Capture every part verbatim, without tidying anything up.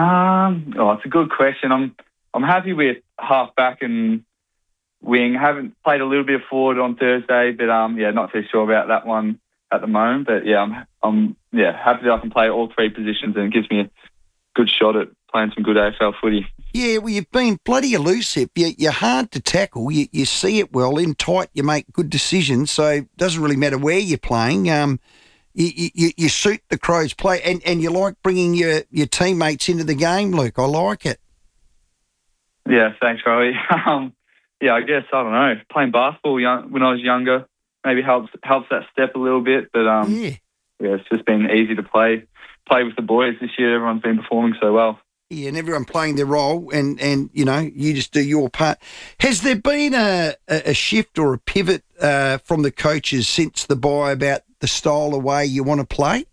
Um, oh, it's a good question. I'm I'm happy with half back and wing. Haven't played a little bit of forward on Thursday, but um, yeah, not too sure about that one at the moment. But yeah, I'm I'm yeah happy that I can play all three positions, and it gives me a good shot at playing some good A F L footy. Yeah, well, you've been bloody elusive. You, you're hard to tackle. You, you see it well. In tight, you make good decisions. So it doesn't really matter where you're playing. Um, you, you, you suit the Crows' play, and, and you like bringing your, your teammates into the game, Luke. I like it. Yeah, thanks, Riley. um, yeah, I guess, I don't know, playing basketball young, when I was younger maybe helps helps that step a little bit. But um, Yeah. yeah, it's just been easy to play play with the boys this year. Everyone's been performing so well. Yeah, and everyone playing their role, and, and you know, you just do your part. Has there been a, a, a shift or a pivot uh, from the coaches since the bye about the style of way you want to play?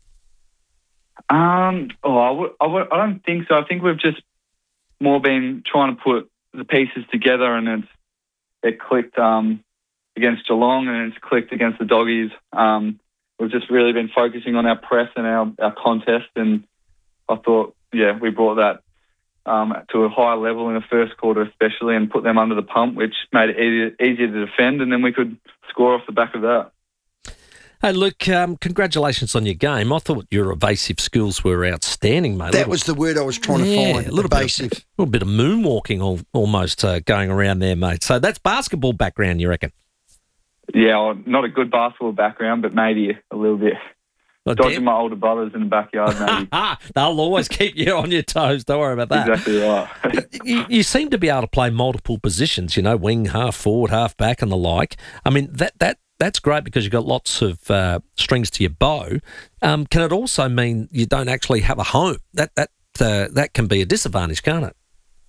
Um, oh, I, w- I, w- I don't think so. I think we've just more been trying to put the pieces together, and it's it clicked um, against Geelong, and it's clicked against the Doggies. Um, we've just really been focusing on our press and our, our contest, and I thought, yeah, we brought that um, to a higher level in the first quarter especially, and put them under the pump, which made it easier, easier to defend, and then we could score off the back of that. Hey, Luke, um, congratulations on your game. I thought your evasive skills were outstanding, mate. That little, was the word I was trying to yeah, find, a little evasive. bit, of, a little bit of moonwalking all, almost uh, going around there, mate. So that's basketball background, you reckon? Yeah, well, not a good basketball background, but maybe a little bit. Oh, Dodging damn. my older brothers in the backyard, maybe. They'll always keep you on your toes. Don't worry about that. Exactly right. you, you seem to be able to play multiple positions, you know, wing, half forward, half back and the like. I mean, that that that's great because you've got lots of uh, strings to your bow. Um, can it also mean you don't actually have a home? That that uh, that can be a disadvantage, can't it?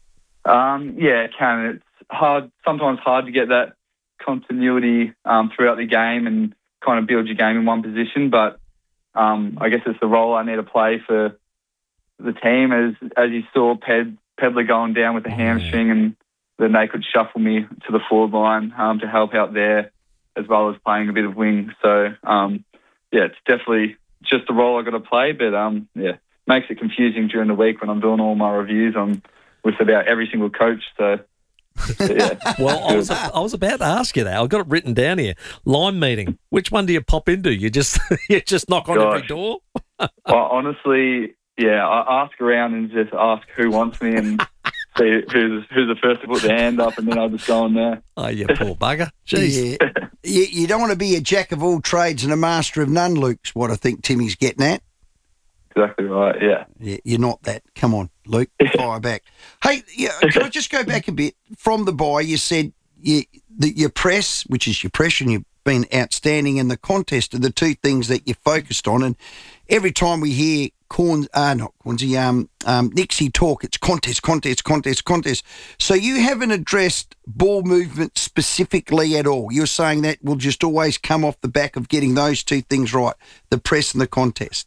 Um, yeah, it can. It's hard, sometimes hard to get that continuity um, throughout the game and kind of build your game in one position, but Um, I guess it's the role I need to play for the team. As as you saw, Ped, Pedler going down with the hamstring, and then they could shuffle me to the forward line um, to help out there, as well as playing a bit of wing. So, um, yeah, it's definitely just the role I got to play. But um, yeah, makes it confusing during the week when I'm doing all my reviews on with about every single coach. So. Yeah. Well, I was I was about to ask you that. I've got it written down here. Line meeting. Which one do you pop into? You just you just knock on Gosh. every door? Well, honestly, yeah, I ask around and just ask who wants me and see who's who's the first to put their hand up, and then I'll just go on there. Oh, you poor bugger. Jeez. Yeah. you, you don't want to be a jack of all trades and a master of none, Luke's what I think Timmy's getting at. Exactly right, yeah. Yeah, you're not that. Come on, Luke, fire back. Hey, yeah, can I just go back a bit? From the bye, you said you, the, your press, which is your pressure, and you've been outstanding in the contest, are the two things that you focused on. And every time we hear Corn, uh, not Cornsey, um, um, Nixie talk, it's contest, contest, contest, contest. So you haven't addressed ball movement specifically at all. You're saying that will just always come off the back of getting those two things right, the press and the contest.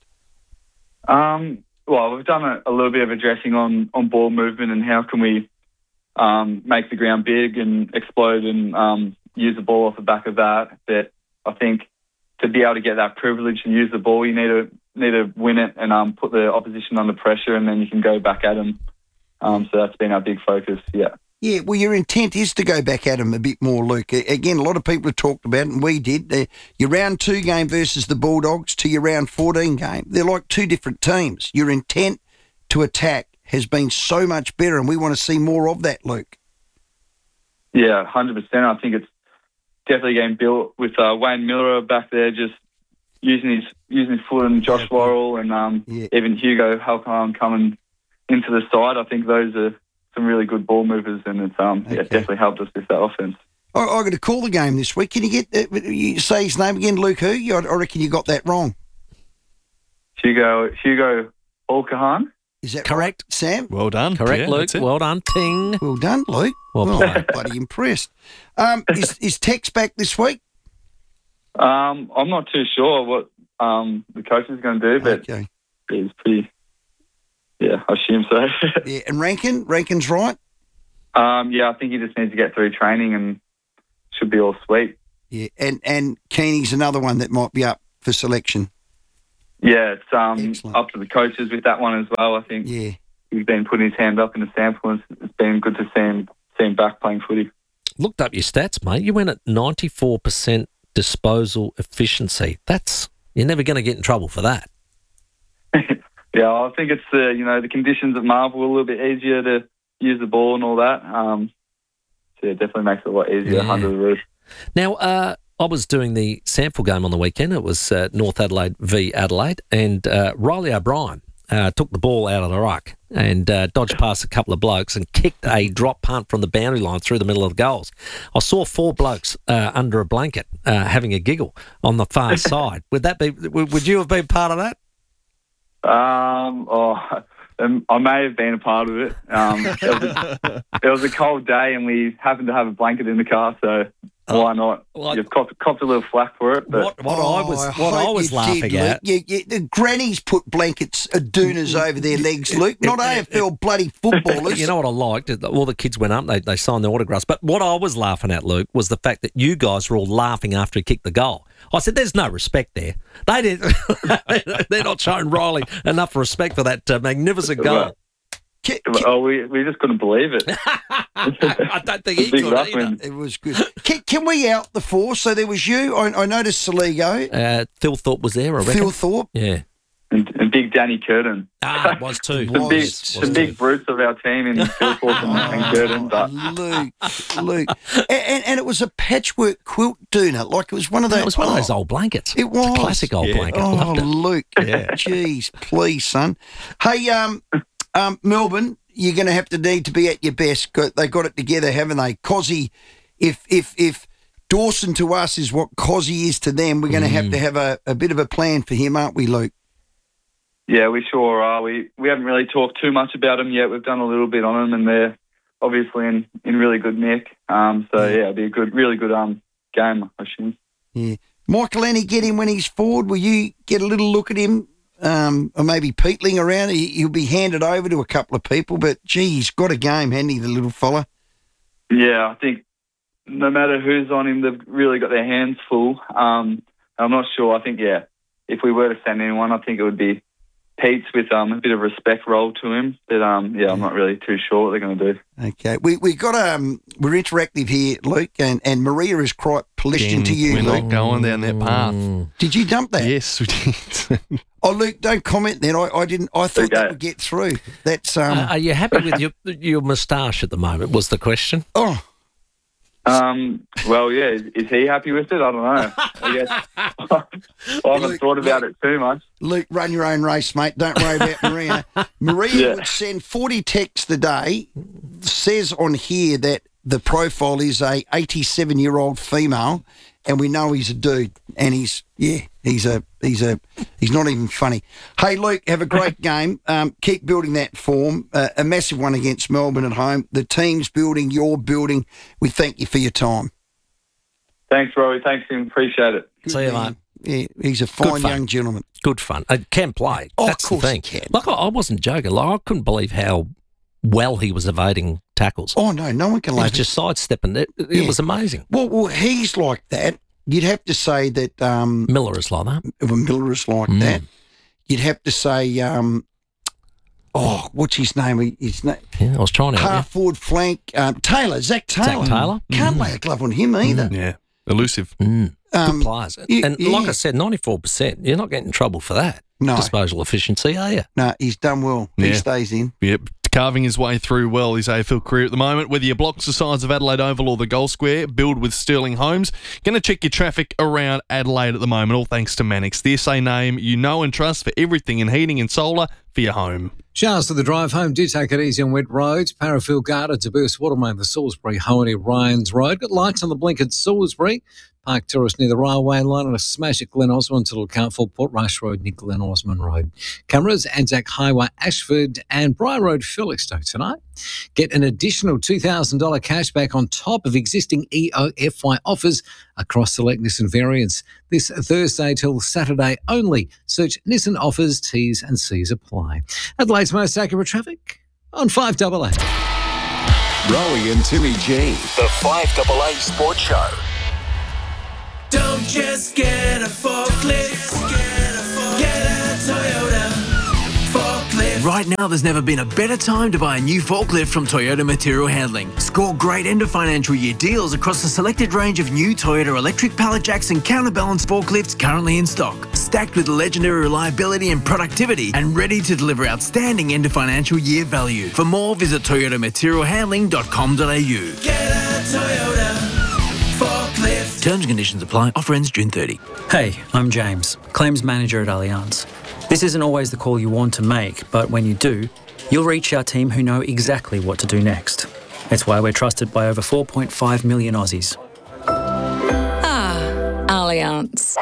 Um, well, we've done a, a little bit of addressing on, on ball movement and how can we um, make the ground big and explode and um, use the ball off the back of that. But I think to be able to get that privilege and use the ball, you need to need to win it and um, put the opposition under pressure, and then you can go back at them. Um, so that's been our big focus, yeah. Yeah, well, your intent is to go back at them a bit more, Luke. Again, a lot of people have talked about it, and we did. Uh, your round two game versus the Bulldogs to your round fourteen game, they're like two different teams. Your intent to attack has been so much better, and we want to see more of that, Luke. Yeah, one hundred percent. I think it's definitely getting built with uh, Wayne Miller back there, just using his using his foot, and Josh Yeah. Worrell and um, Yeah. even Hugo Halcon coming into the side. I think those are some really good ball movers, and it's um yeah, Okay. definitely helped us with that offense. I, I got to call the game this week. Can you get uh, you say his name again, Luke? Who? You, I reckon you got that wrong. Hugo Hugo Halcon. Is that Correct. right, Sam? Well done. Correct, Yeah, Luke. that's it. Well done. Ting. Well done, Luke. Well Well, played. I'm bloody impressed. Um, is, is Tex back this week? Um, I'm not too sure what um the coach is going to do, but Okay. he's pretty. Yeah, I assume so. Yeah, and Rankin, Rankin's right. um, yeah, I think he just needs to get through training and should be all sweet. Yeah, and and Keeney's another one that might be up for selection. Yeah, it's um Excellent. up to the coaches with that one as well. I think Yeah, he's he's been putting his hand up in the sample, and it's been good to see him, see him back playing footy. Looked up your stats, mate. You went at ninety-four percent disposal efficiency. That's you're never going to get in trouble for that. Yeah, I think it's the you know the conditions at Marvel are a little bit easier to use the ball and all that. Um, so yeah, it definitely makes it a lot easier Yeah. under the roof. Now, uh, I was doing the sample game on the weekend. It was uh, North Adelaide v Adelaide, and uh, Riley O'Brien uh, took the ball out of the ruck and uh, dodged past a couple of blokes and kicked a drop punt from the boundary line through the middle of the goals. I saw four blokes uh, under a blanket uh, having a giggle on the far side. Would that be? Would you have been part of that? Um, oh, um, I may have been a part of it. Um, it, was a, it was a cold day, and we happened to have a blanket in the car, so why not? Well, I- You've copped, copped a little flack for it, but What, what I was, what I Oh, hope was you laughing did, at. Luke. You, you, the grannies put blankets, uh, doonas over their legs, Luke. Not A F L bloody footballers. You know what I liked? All the kids went up, they, they signed their autographs. But what I was laughing at, Luke, was the fact that you guys were all laughing after he kicked the goal. I said, there's no respect there. They didn't. They're not showing Riley enough respect for that uh, magnificent goal. Ca- but, ca- oh, we we just couldn't believe it. I don't think he Big could rough either. win. it was good. Can, can we out the four? So there was you. I, I noticed Saligo, Uh, Phil Thorpe was there, I reckon. Phil Thorpe. Yeah. And, and big Danny Curtin. Ah, it was too. The Was. big, Yes, the was big too. brutes of our team in Phil Thorpe and, and Curtin. But Luke, Luke, and, and, and it was a patchwork quilt doona, like it was one of those. It was one of those oh, old blankets. It It's a was. classic old Yeah. blanket. Oh, Loved it. Luke, jeez, please, son. Hey, um, um, Melbourne, you're going to have to need to be at your best. Got- They got it together, haven't they? Cozzy, if if if Dawson to us is what Cozzy is to them, we're going to have to have a, a bit of a plan for him, aren't we, Luke? yeah, we sure are. We we haven't really talked too much about them yet. We've done a little bit on them, and they're obviously in, in really good nick. Um, so yeah, it'll be a good, really good um game, I assume. Yeah. Michael Annie, get him when he's forward. Will you get a little look at him? Um, or maybe Peatling around. He, he'll be handed over to a couple of people, but gee, he's got a game, hasn't he, the little fella? Yeah, I think no matter who's on him, they've really got their hands full. Um, I'm not sure. I think, yeah, if we were to send anyone, I think it would be Pete's with um, a bit of respect roll to him. But, um, yeah, I'm not really too sure what they're going to do. Okay, we we got um we're interactive here, Luke, and, and Maria is quite polishing to you, We're Luke. not going down that path. Mm. Did you dump that? Yes, we did. Oh, Luke, don't comment then. I, I didn't. I thought that Okay. would get through. That's um. Uh, are you happy with your your moustache at the moment? Was the question. oh, Um, well, yeah, is, is he happy with it? I don't know. I guess I haven't Luke, thought about Luke. it too much. Luke, run your own race, mate. Don't worry about Maria. Maria Yeah. would send forty texts a day. Says on here that the profile is a eighty-seven-year-old female, and we know he's a dude. And he's yeah, he's a he's a he's not even funny. Hey, Luke, have a great game. Um, keep building that form. Uh, a massive one against Melbourne at home. The team's building. You're building. We thank you for your time. Thanks, Rory. Thanks, Tim. Appreciate it. Good See you, man. Yeah, he's a fine fun. young gentleman. Good fun. Uh, can play. Oh, of That's course the he thing. can. Like I, I wasn't joking. Like I couldn't believe how well he was evading tackles. Oh no, no one can He was like just sidestepping. It, it Yeah. was amazing. Well, well, he's like that. You'd have to say that um, Miller is like that. if a Miller is like Mm. that. You'd have to say, um, oh, what's his name? He- His name Yeah, I was trying to help half forward flank um, Taylor, Zach Taylor. Zach Taylor. Can't lay a glove on him either. Yeah, elusive. you. Mm. Um, Good players. y- and like yeah. I said, ninety-four percent. You're not getting in trouble for that. No. Disposal efficiency, are you? No, he's done well. He Yeah. stays in. Yep, carving his way through well his A F L career at the moment. Whether your blocks the size of Adelaide Oval or the Goal Square, build with Sterling Homes. Going to check your traffic around Adelaide at the moment, all thanks to Mannix, the S A name you know and trust for everything in heating and solar for your home. Showers to the drive home. Do take it easy on wet roads. Parafield Garden to Burst Watermain, the Salisbury, Hohenny, Ryans Road. Got lights on the blink at Salisbury. Park Tourist near the railway line, and a smash at Glen Osmond to look out for Port Rush Road near Glen Osmond Road. Cameras, Anzac Highway, Ashford and Briar Road, Felixstowe tonight. Get an additional two thousand dollars cash back on top of existing E O F Y offers across select Nissan variants. This Thursday till Saturday only. Search Nissan offers, T's and C's apply. Adelaide's most accurate traffic on five double A. Rowie and Timmy G. The five double A Sports Show. Don't just get a forklift, get a, Toyota forklift. Right now, there's never been a better time to buy a new forklift from Toyota Material Handling. Score great end of financial year deals across a selected range of new Toyota electric pallet jacks and counterbalance forklifts currently in stock. Stacked with legendary reliability and productivity and ready to deliver outstanding end of financial year value. For more, visit toyota material handling dot com dot a u. Get a Toyota forklift. Terms and conditions apply. Offer ends June thirtieth. Hey, I'm James, Claims Manager at Allianz. This isn't always the call you want to make, but when you do, you'll reach our team who know exactly what to do next. It's why we're trusted by over four point five million Aussies. Ah, Allianz.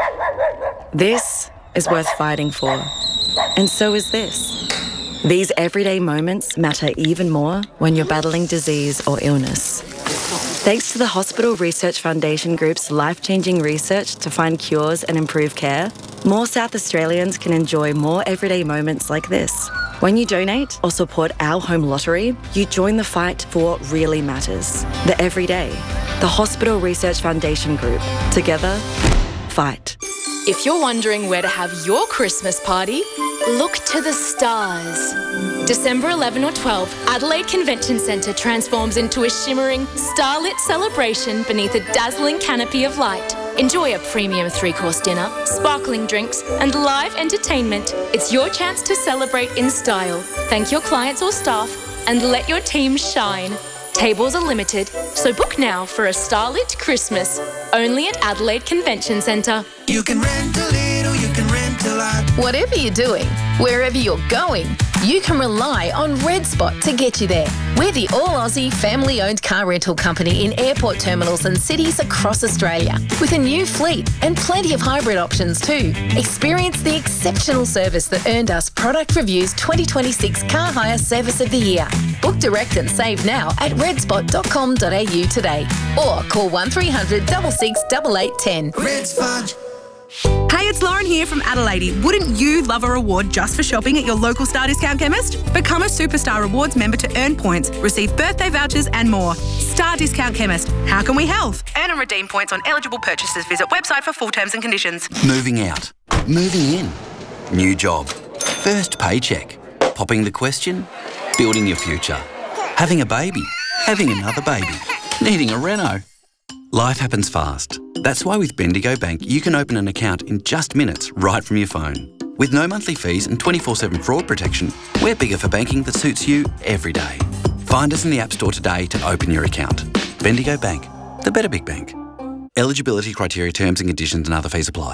This is worth fighting for. And so is this. These everyday moments matter even more when you're battling disease or illness. Thanks to the Hospital Research Foundation Group's life-changing research to find cures and improve care, more South Australians can enjoy more everyday moments like this. When you donate or support our home lottery, you join the fight for what really matters. The everyday. The Hospital Research Foundation Group. Together, fight. If you're wondering where to have your Christmas party, look to the stars. December eleventh or twelfth, Adelaide Convention Centre transforms into a shimmering, starlit celebration beneath a dazzling canopy of light. Enjoy a premium three-course dinner, sparkling drinks, and live entertainment. It's your chance to celebrate in style. Thank your clients or staff, and let your team shine. Tables are limited, so book now for a starlit Christmas. Only at Adelaide Convention Centre. You can rent a little, you can rent a lot. Whatever you're doing, wherever you're going, you can rely on Red Spot to get you there. We're the all-Aussie family-owned car rental company in airport terminals and cities across Australia, with a new fleet and plenty of hybrid options too. Experience the exceptional service that earned us Product Review's twenty twenty-six Car Hire Service of the Year. Book direct and save now at red spot dot com dot a u today, or call one three hundred, six six eight eight one zero. Red Spot. Hey, it's Lauren here from Adelaide. Wouldn't you love a reward just for shopping at your local Star Discount Chemist? Become a Superstar Rewards member to earn points, receive birthday vouchers and more. Star Discount Chemist. How can we help? Earn and redeem points on eligible purchases. Visit website for full terms and conditions. Moving out. Moving in. New job. First paycheck. Popping the question. Building your future. Having a baby. Having another baby. Needing a reno. Life happens fast. That's why with Bendigo Bank, you can open an account in just minutes right from your phone. With no monthly fees and twenty-four seven fraud protection, we're bigger for banking that suits you every day. Find us in the App Store today to open your account. Bendigo Bank, the better big bank. Eligibility criteria, terms and conditions and other fees apply.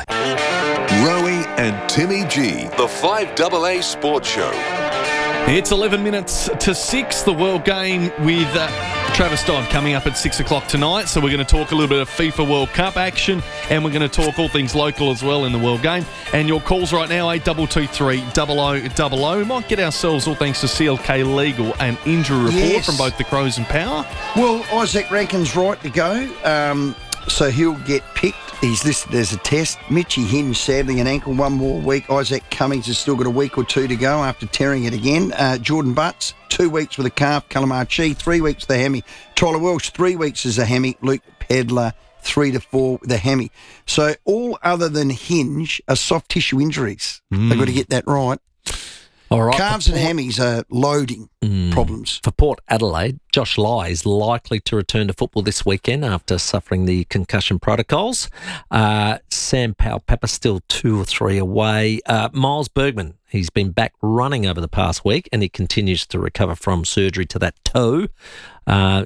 Rowie and Timmy G. The five A A Sports Show. It's eleven minutes to six, the World Game with uh, Travis Dodd coming up at six o'clock tonight. So we're going to talk a little bit of FIFA World Cup action, and we're going to talk all things local as well in the World Game. And your calls right now, eight two two three, double oh double oh. We might get ourselves, all thanks to C L K Legal, an injury report Yes. from both the Crows and Power. Well, Isaac Rankin's right to go, um, so he'll get picked. He's listed as a test. Mitchie Hinge, sadly, an ankle, one more week. Isaac Cummings has still got a week or two to go after tearing it again. Uh, Jordan Butts, two weeks with a calf. Calamar Chi, three weeks with a hammy. Tyler Welsh, three weeks as a hammy. Luke Pedler, three to four with a hammy. So all other than Hinge are soft tissue injuries. Mm. They've got to get that right. All right. Calves and hammies are loading Mm. problems. For Port Adelaide, Josh Lai is likely to return to football this weekend after suffering the concussion protocols. Uh, Sam Powell-Pepper still two or three away. Uh, Miles Bergman, he's been back running over the past week and he continues to recover from surgery to that toe. Uh,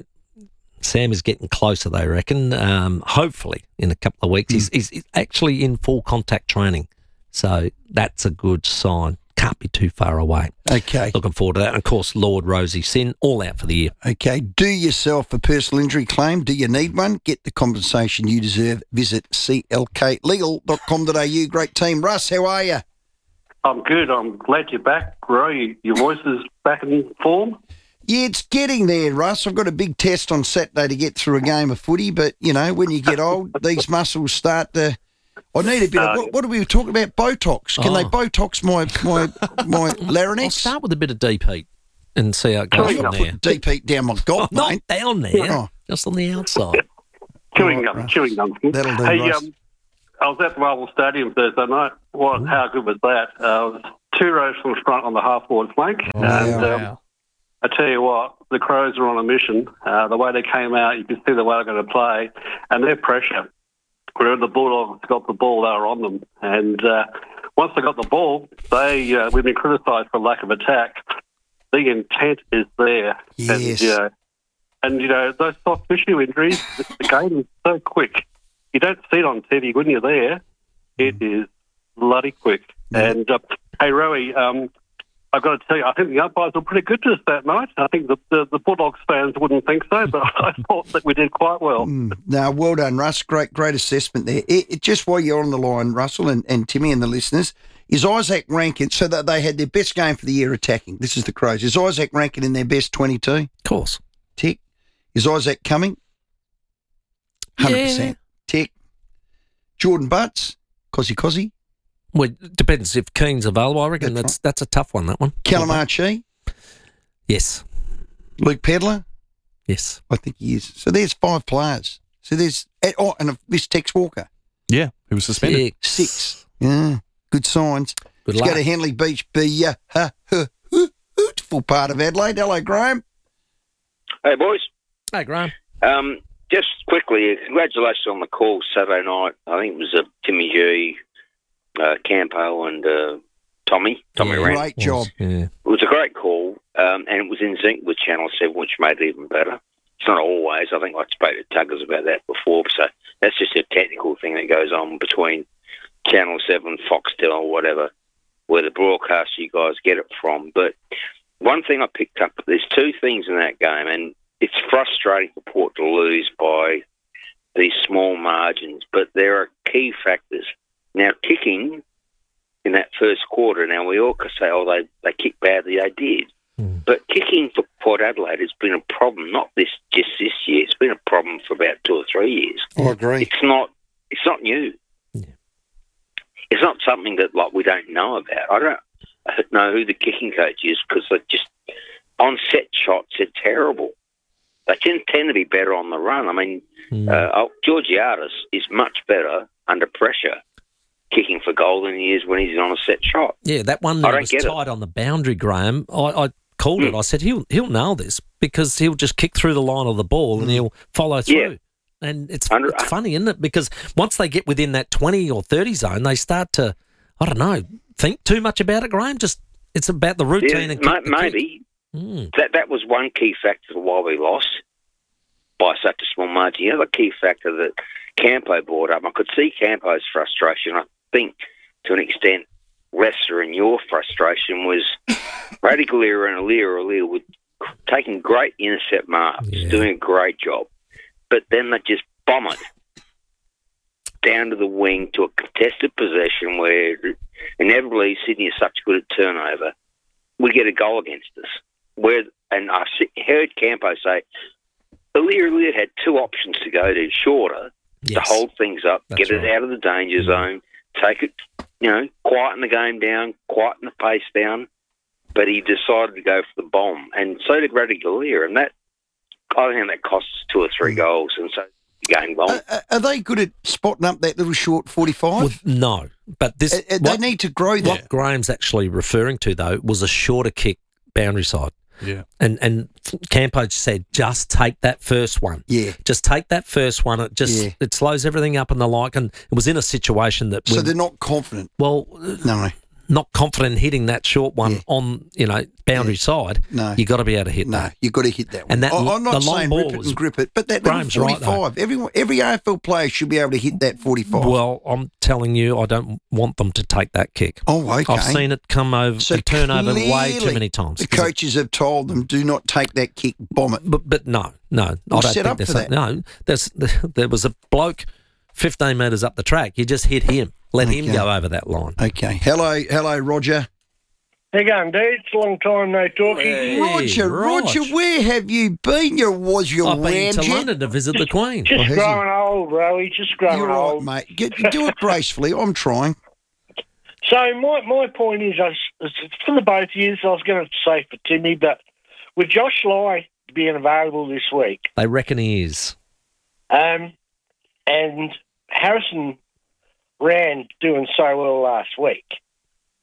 Sam is getting closer, they reckon. Um, hopefully, in a couple of weeks. Mm. He's, he's actually in full contact training. So that's a good sign. Can't be too far away. Okay. Looking forward to that. And of course, Lord Rosie Sin, all out for the year. Okay. Do yourself a personal injury claim. Do you need one? Get the compensation you deserve. Visit c l k legal dot com dot a u. Great team. Russ, how are you? I'm good. I'm glad you're back, Roy. Your voice is back in form. Yeah, it's getting there, Russ. I've got a big test on Saturday to get through a game of footy, but, you know, when you get old, these muscles start to... I need a bit of... What, what are we talking about? Botox. Can Oh. they Botox my my, my larynx? I'll start with a bit of deep heat and see how it goes I'm from not there. putting deep heat down my gob, Not mate. down there, Oh. just on the outside. Chewing gum, chewing gum. That'll do, Hey, Russ. um, I was at the Marvel Stadium Thursday night. What? How good was that? Uh, I was two rows from the front on the half-forward flank. Oh, and wow. um, I tell you what, the Crows are on a mission. Uh, the way they came out, you can see the way they're going to play, and their pressure. Wherever the Bulldogs got the ball, they were on them. And uh, once they got the ball, they uh, we've been criticised for lack of attack. The intent is there. Yes. And, you know, and, you know, those soft tissue injuries, the game is so quick. You don't see it on T V when you're there. It is bloody quick. And, uh, hey, Rowie, um, I've got to tell you, I think the umpires were pretty good to us that night. I think the, the, the Bulldogs fans wouldn't think so, but I thought that we did quite well. Mm, no, well done, Russ. Great, great assessment there. It, it, just while you're on the line, Russell and, and Timmy and the listeners, is Isaac Rankin, so that they had their best game for the year attacking. This is the Crows. Is Isaac Rankin in their best twenty-two? Of course. Tick. Is Isaac coming? one hundred percent. Yeah. Tick. Jordan Butts? Cosy Cosy? Well, it depends if Keane's available. I reckon that's that's, that's a tough one, that one. Callum Archie? Yes. Luke Pedler? Yes. I think he is. So there's five players. So there's, oh, and this Tex Walker. Yeah, he was suspended. Six. Six. Yeah, good signs. Good Let's luck. go to Henley Beach, be a uh, uh, beautiful part of Adelaide. Hello, Graham. Hey, boys. Hey, Graham. Um, just quickly, congratulations on the call Saturday night. I think it was uh, Timmy G, uh, Campo, and uh, Tommy. Tommy Yeah, Rand. Great job. Yeah. It was a great call, um, and it was in sync with Channel seven, which made it even better. It's not always. I think I spoke to Tuggers about that before, so that's just a technical thing that goes on between Channel seven, Foxtel, or whatever, where the broadcaster you guys get it from. But one thing I picked up, there's two things in that game, and it's frustrating for Port to lose by these small margins, but there are key factors. Now, kicking in that first quarter, now we all could say, oh, they, they kicked badly. They did. Mm. But kicking for Port Adelaide has been a problem, not this just this year. It's been a problem for about two or three years. I agree. It's not, it's not new. Yeah. It's not something that like we don't know about. I don't I don't know who the kicking coach is because they just on set shots are terrible. They tend, tend to be better on the run. I mean, mm. uh, Georgiadis is much better under pressure kicking for goal than he is when he's on a set shot. Yeah, that one that was tight on the boundary, Graham. I, I called mm. it. I said he'll he'll nail this because he'll just kick through the line of the ball mm. and he'll follow through. Yeah. And it's, under, it's funny, isn't it? Because once they get within that twenty or thirty zone, they start to, I don't know, think too much about it, Graham. Just it's about the routine. Yeah, and ma- maybe mm. that that was one key factor why we lost by such a small margin. The other key factor that Campo brought up, I could see Campo's frustration. I think to an extent, lesser in your frustration was Brady Galera and Alir Alir were taking great intercept marks, yeah. doing a great job. But then they just bomb it down to the wing to a contested possession where inevitably Sydney is such good at turnover. We get a goal against us. Where and I heard Campo say, Alir Alir had two options to go to: shorter yes. to hold things up, That's get right. it out of the danger mm-hmm. zone, take it, you know, quieten the game down, quieten the pace down. But he decided to go for the bomb, and so did Brady Galera, and that. I think that costs two or three goals, and so the game long. Uh, are they good at spotting up that little short forty-five? Well, no, but this uh, uh, what, they need to grow that. What Graham's actually referring to, though, was a shorter kick boundary side. Yeah, and and Campo said just take that first one. Yeah, just take that first one. It just yeah. it slows everything up and the like. And it was in a situation that so when, they're not confident. Well, no. Not confident in hitting that short one yeah. on, you know, boundary yeah. side. No, you got to be able to hit no, that. No, you got to hit that one. And that, I, I'm not the saying long rip ball it was, and grip it, but that Graham's little forty-five. Right, every every A F L player should be able to hit that forty-five. Well, I'm telling you, I don't want them to take that kick. Oh, okay. I've seen it come over, so and turn over way too many times. The coaches have told them, do not take that kick, bomb it. But but no, no, we'll I don't set think up there's for that. No, there's there was a bloke fifteen metres up the track. You just hit him, let okay. him go over that line. Okay. Hello, hello, Roger. How you going, dude? It's a long time no talking. Hey, Roger, Rog. Roger, where have you been? You was your I've been to yet? London to visit the Queen. Just oh, growing he? old, Rowie. Just growing You're old. right, mate. Get, do it gracefully. I'm trying. So my my point is, I was, for the both of you, I was going to say for Timmy, but with Josh Lai being available this week, they reckon he is. Um, and Harrison Rand doing so well last week.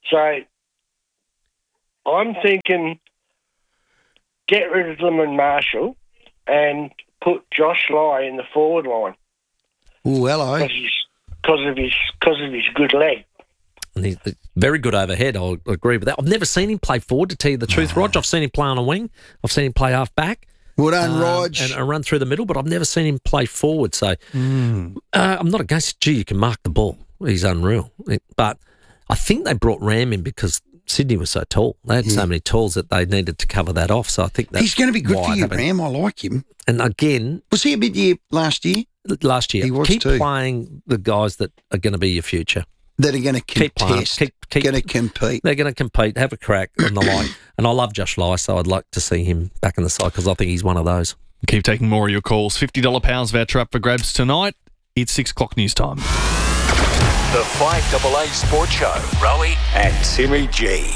So I'm thinking get rid of Lyman Marshall and put Josh Lai in the forward line. Oh, hello. Because of his because of his good leg. And he's very good overhead. I'll agree with that. I've never seen him play forward, to tell you the truth, Rog. I've seen him play on a wing. I've seen him play half back. Well done, um, Rog. And a run through the middle, but I've never seen him play forward. So Mm. uh, I'm not against it. Gee, you can mark the ball. He's unreal. But I think they brought Ram in because Sydney was so tall. They had Yeah. so many talls that they needed to cover that off. So I think that's He's going to be good why for it you, happened. Ram. I like him. And again, Was he a mid-year last year? last year, He was keep too. playing the guys that are going to be your future. That are going to Keep playing. contest, Keep, keep, going to compete. They're going to compete, have a crack and the like. And I love Josh Lai, so I'd like to see him back in the side because I think he's one of those. Keep taking more of your calls. fifty dollars pounds voucher up for grabs tonight. It's six o'clock news time. The five double A Sports Show. Rowie and Timmy G.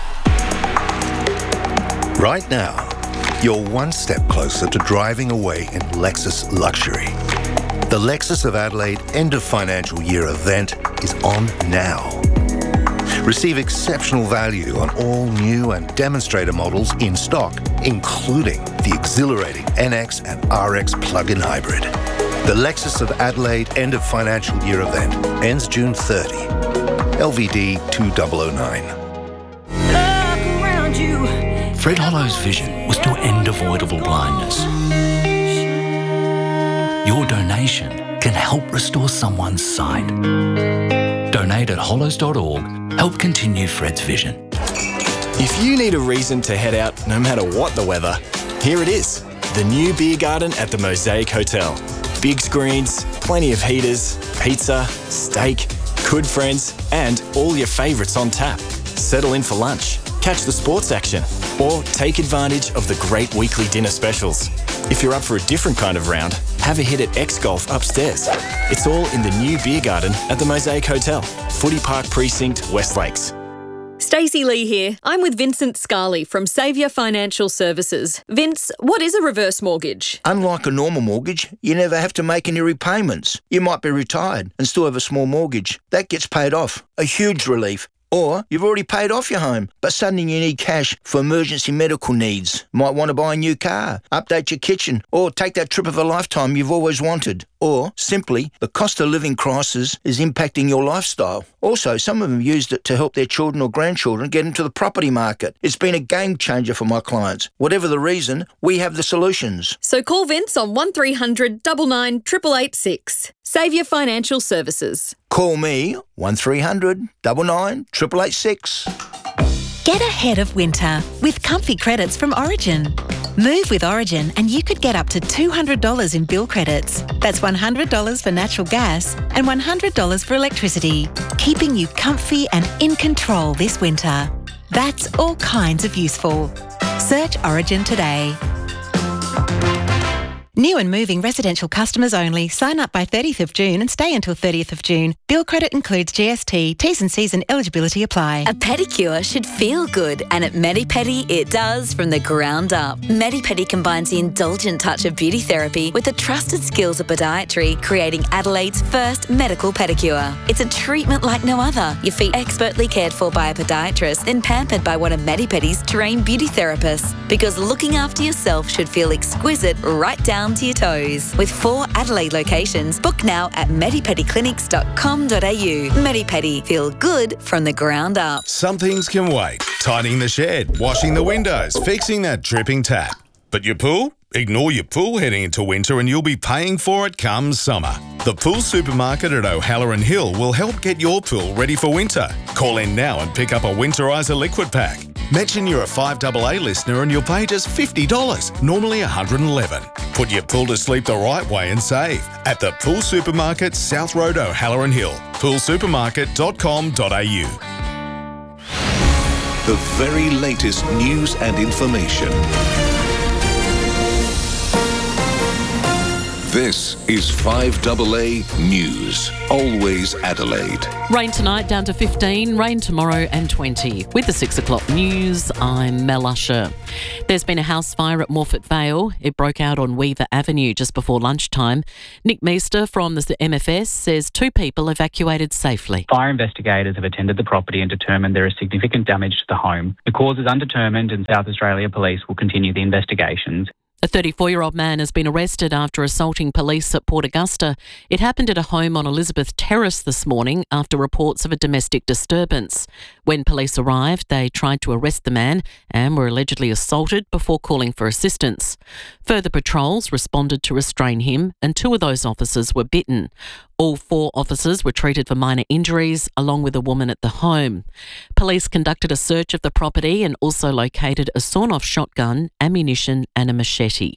Right now, you're one step closer to driving away in Lexus luxury. The Lexus of Adelaide end of financial year event is on now. Receive exceptional value on all new and demonstrator models in stock, including the exhilarating N X and R X plug-in hybrid. The Lexus of Adelaide end of financial year event ends June thirtieth. L V D two thousand nine. Fred Hollow's vision was to end avoidable blindness. Your donation can help restore someone's sight. Donate at hollows dot org. Help continue Fred's vision. If you need a reason to head out no matter what the weather, here it is. The new beer garden at the Mosaic Hotel. Big screens, plenty of heaters, pizza, steak, good friends, and all your favourites on tap. Settle in for lunch, catch the sports action, or take advantage of the great weekly dinner specials. If you're up for a different kind of round, have a hit at X Golf upstairs. It's all in the new beer garden at the Mosaic Hotel, Footy Park Precinct, West Lakes. Stacey Lee here. I'm with Vincent Scarley from Saviour Financial Services. Vince, what is a reverse mortgage? Unlike a normal mortgage, you never have to make any repayments. You might be retired and still have a small mortgage. That gets paid off. A huge relief. Or you've already paid off your home, but suddenly you need cash for emergency medical needs. Might want to buy a new car, update your kitchen, or take that trip of a lifetime you've always wanted. Or, simply, the cost of living crisis is impacting your lifestyle. Also, some of them used it to help their children or grandchildren get into the property market. It's been a game changer for my clients. Whatever the reason, we have the solutions. So call Vince on one three hundred nine nine eight eight eight six. Saviour Financial Services. Call me one three hundred nine nine eight eight eight six. Get ahead of winter with comfy credits from Origin. Move with Origin and you could get up to two hundred dollars in bill credits. That's one hundred dollars for natural gas and one hundred dollars for electricity, keeping you comfy and in control this winter. That's all kinds of useful. Search Origin today. New and moving residential customers only. Sign up by thirtieth of June and stay until thirtieth of June. Bill credit includes G S T. T's and C's and eligibility apply. A pedicure should feel good, and at Medipedi it does from the ground up. Medipedi combines the indulgent touch of beauty therapy with the trusted skills of podiatry, creating Adelaide's first medical pedicure. It's a treatment like no other. Your feet expertly cared for by a podiatrist, then pampered by one of Medipedi's trained beauty therapists. Because looking after yourself should feel exquisite right down to your toes. With four Adelaide locations, book now at medipedi clinics dot com dot a u. Medipedi, feel good from the ground up. Some things can wait. Tidying the shed, washing the windows, fixing that dripping tap. But your pool? Ignore your pool heading into winter and you'll be paying for it come summer. The Pool Supermarket at O'Halloran Hill will help get your pool ready for winter. Call in now and pick up a Winterizer liquid pack. Mention you're a five double A listener and you'll pay just fifty dollars, normally one hundred eleven dollars. Put your pool to sleep the right way and save at the Pool Supermarket, South Road, O'Halloran Hill. pool supermarket dot com dot a u. The very latest news and information. This is five A A News. Always Adelaide. Rain tonight down to fifteen, rain tomorrow and twenty. With the six o'clock news, I'm Mel Usher. There's been a house fire at Morphett Vale. It broke out on Weaver Avenue just before lunchtime. Nick Meester from the M F S says two people evacuated safely. Fire investigators have attended the property and determined there is significant damage to the home. The cause is undetermined and South Australia Police will continue the investigations. A thirty-four-year-old man has been arrested after assaulting police at Port Augusta. It happened at a home on Elizabeth Terrace this morning after reports of a domestic disturbance. When police arrived, they tried to arrest the man and were allegedly assaulted before calling for assistance. Further patrols responded to restrain him, and two of those officers were bitten. All four officers were treated for minor injuries, along with a woman at the home. Police conducted a search of the property and also located a sawn-off shotgun, ammunition and a machete.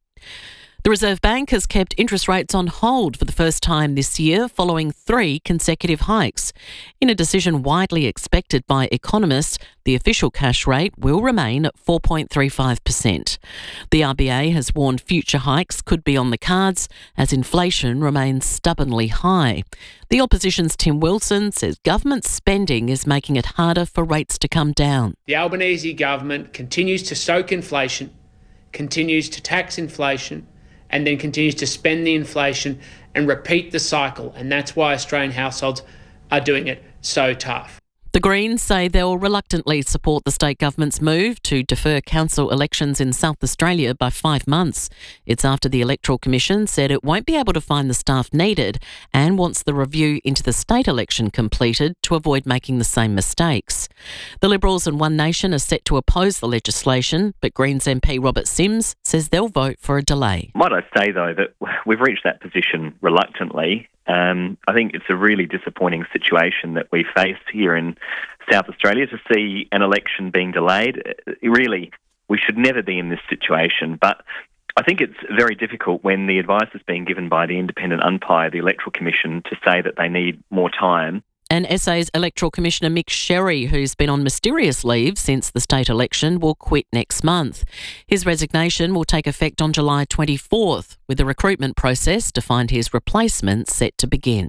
The Reserve Bank has kept interest rates on hold for the first time this year following three consecutive hikes. In a decision widely expected by economists, the official cash rate will remain at four point three five percent. The R B A has warned future hikes could be on the cards as inflation remains stubbornly high. The opposition's Tim Wilson says government spending is making it harder for rates to come down. The Albanese government continues to stoke inflation, continues to tax inflation, and then continues to spend the inflation and repeat the cycle. And that's why Australian households are doing it so tough. The Greens say they'll reluctantly support the state government's move to defer council elections in South Australia by five months. It's after the Electoral Commission said it won't be able to find the staff needed and wants the review into the state election completed to avoid making the same mistakes. The Liberals and One Nation are set to oppose the legislation, but Greens M P Robert Sims says they'll vote for a delay. Might I say, though, that we've reached that position reluctantly. Um, I think it's a really disappointing situation that we face here in South Australia to see an election being delayed. Really, we should never be in this situation, but I think it's very difficult when the advice is being given by the independent umpire, the Electoral Commission, to say that they need more time. And S A's Electoral Commissioner Mick Sherry, who's been on mysterious leave since the state election, will quit next month. His resignation will take effect on July twenty-fourth, with the recruitment process to find his replacement set to begin.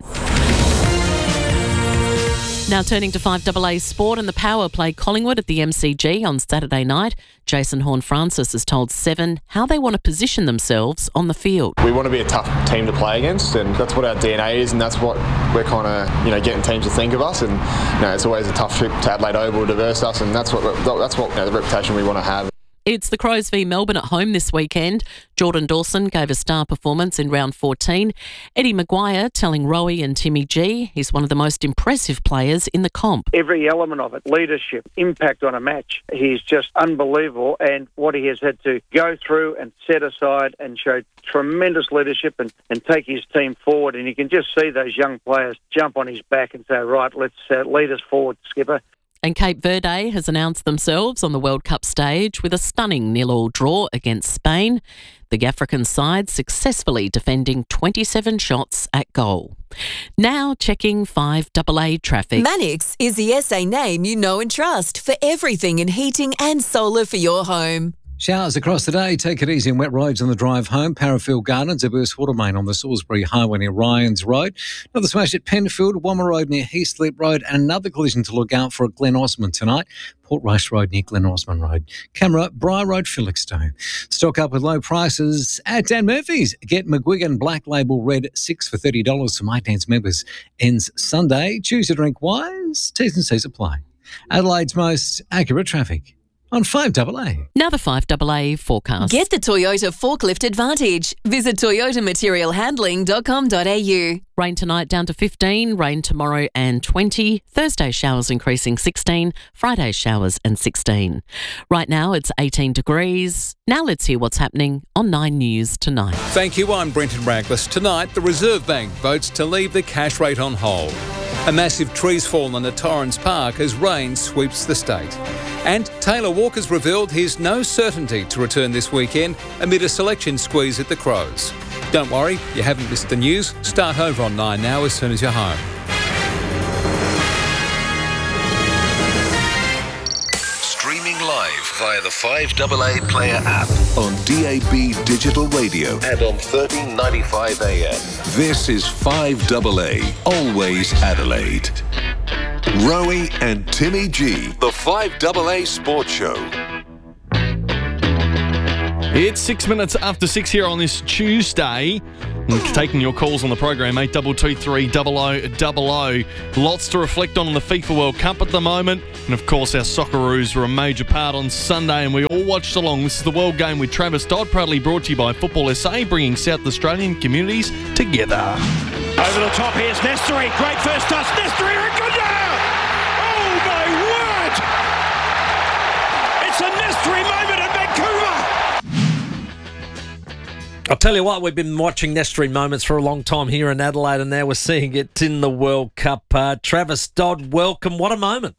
Now turning to five A A Sport, and the Power play Collingwood at the M C G on Saturday night. Jason Horne-Francis has told Seven how they want to position themselves on the field. We want to be a tough team to play against, and that's what our D N A is, and that's what we're kind of, you know, getting teams to think of us. And you know, it's always a tough trip to Adelaide Oval to verse us, and that's what that's what you know, the reputation we want to have. It's the Crows v Melbourne at home this weekend. Jordan Dawson gave a star performance in round fourteen. Eddie Maguire telling Rowie and Timmy G he's one of the most impressive players in the comp. Every element of it, leadership, impact on a match, he's just unbelievable, and what he has had to go through and set aside and show tremendous leadership and, and take his team forward, and you can just see those young players jump on his back and say, right, let's uh, lead us forward, skipper. And Cape Verde has announced themselves on the World Cup stage with a stunning nil-all draw against Spain. The African side successfully defending twenty-seven shots at goal. Now checking five A A traffic. Mannix is the S A name you know and trust for everything in heating and solar for your home. Showers across the day. Take it easy on wet roads on the drive home. Parafield Gardens, a burst water main on the Salisbury Highway near Ryans Road. Another smash at Penfield, Wammer Road near Heathslip Road, and another collision to look out for at Glen Osmond tonight. Port Rice Road near Glen Osmond Road. Camera, Briar Road, Felixstowe. Stock up with low prices at Dan Murphy's. Get McGuigan Black Label Red six for thirty dollars for My Dance members. Ends Sunday. Choose to drink wise. T's and C's apply. Adelaide's most accurate traffic on five A A. Now the five A A forecast. Get the Toyota Forklift Advantage. Visit toyota material handling dot com dot a u. Rain tonight down to fifteen, rain tomorrow and twenty. Thursday showers increasing sixteen, Friday showers and sixteen. Right now it's eighteen degrees. Now let's hear what's happening on Nine News tonight. Thank you, I'm Brenton Raglis. Tonight the Reserve Bank votes to leave the cash rate on hold. A massive tree's fallen at Torrens Park as rain sweeps the state. And Taylor Walker's revealed he's no certainty to return this weekend amid a selection squeeze at the Crows. Don't worry, you haven't missed the news. Start over on Nine now as soon as you're home. Streaming live via the five A A Player app on D A B Digital Radio and on thirteen ninety-five A M. This is five A A, always Adelaide. Rowie and Timmy G, the five A A Sports Show. It's six minutes after six here on this Tuesday. Taking your calls on the program, eight two two three double oh double oh. Lots to reflect on in the FIFA World Cup at the moment. And of course, our Socceroos were a major part on Sunday and we all watched along. This is the World Game with Travis Dodd, proudly brought to you by Football S A, bringing South Australian communities together. Over the top, here's Nestory. Great first touch. Nestory, Ragunda! Oh my word! It's a Nestory moment at Vancouver! I'll tell you what, we've been watching Nestory moments for a long time here in Adelaide, and now we're seeing it in the World Cup. Uh, Travis Dodd, welcome. What a moment.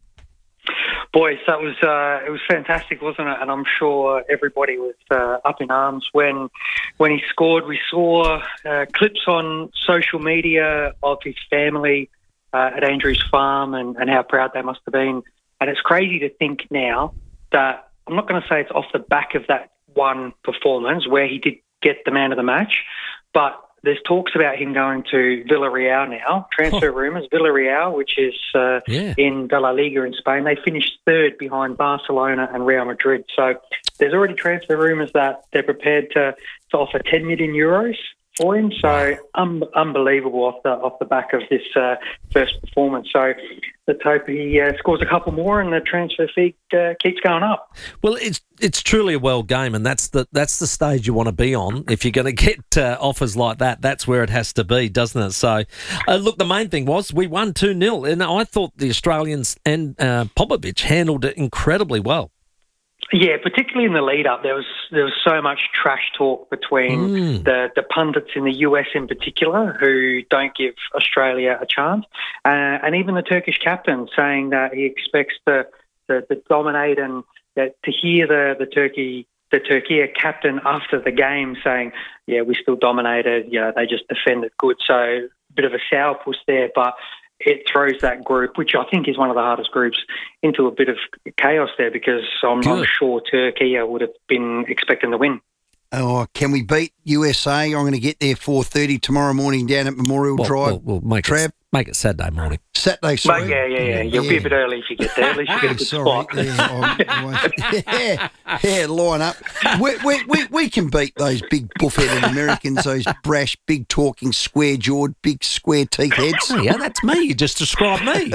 Boys, that was uh, it was fantastic, wasn't it? And I'm sure everybody was uh, up in arms when when he scored. We saw uh, clips on social media of his family uh, at Andrews Farm and, and how proud they must have been. And it's crazy to think now that, I'm not going to say it's off the back of that one performance where he did get the man of the match, but there's talks about him going to Villarreal now. Transfer rumours, Villarreal, which is uh, yeah. in De La Liga in Spain. They finished third behind Barcelona and Real Madrid. So there's already transfer rumours that they're prepared to, to offer ten million euros for him. So um, unbelievable off the off the back of this uh, first performance. So let's hope he uh, scores a couple more and the transfer fee uh, keeps going up. Well, it's it's truly a world game, and that's the that's the stage you want to be on. If you're going to get uh, offers like that, that's where it has to be, doesn't it? So, uh, look, the main thing was we won two nil, and I thought the Australians and uh, Popovic handled it incredibly well. Yeah, particularly in the lead up, there was there was so much trash talk between Mm. the, the pundits in the U S in particular who don't give Australia a chance, uh, and even the Turkish captain saying that he expects to to, to dominate, and that to hear the the Turkey the Turkey captain after the game saying, "Yeah, we still dominated. You know, they just defended good." So a bit of a sourpuss there, but it throws that group, which I think is one of the hardest groups, into a bit of chaos there, because I'm Good. not sure Turkey would have been expecting the win. Oh, can we beat U S A? I'm going to get there four thirty tomorrow morning down at Memorial Well, Drive. we'll, we'll make Trav. it make it Saturday morning. Saturday, sorry. But yeah, yeah, yeah. You'll be a bit early if you get there. At least you get a good Sorry. spot. Yeah, I- I- yeah, yeah, line up. We, we, we, we can beat those big buff-headed Americans, those brash, big talking, square-jawed, big square teeth heads. Oh, yeah, that's me. You just described me.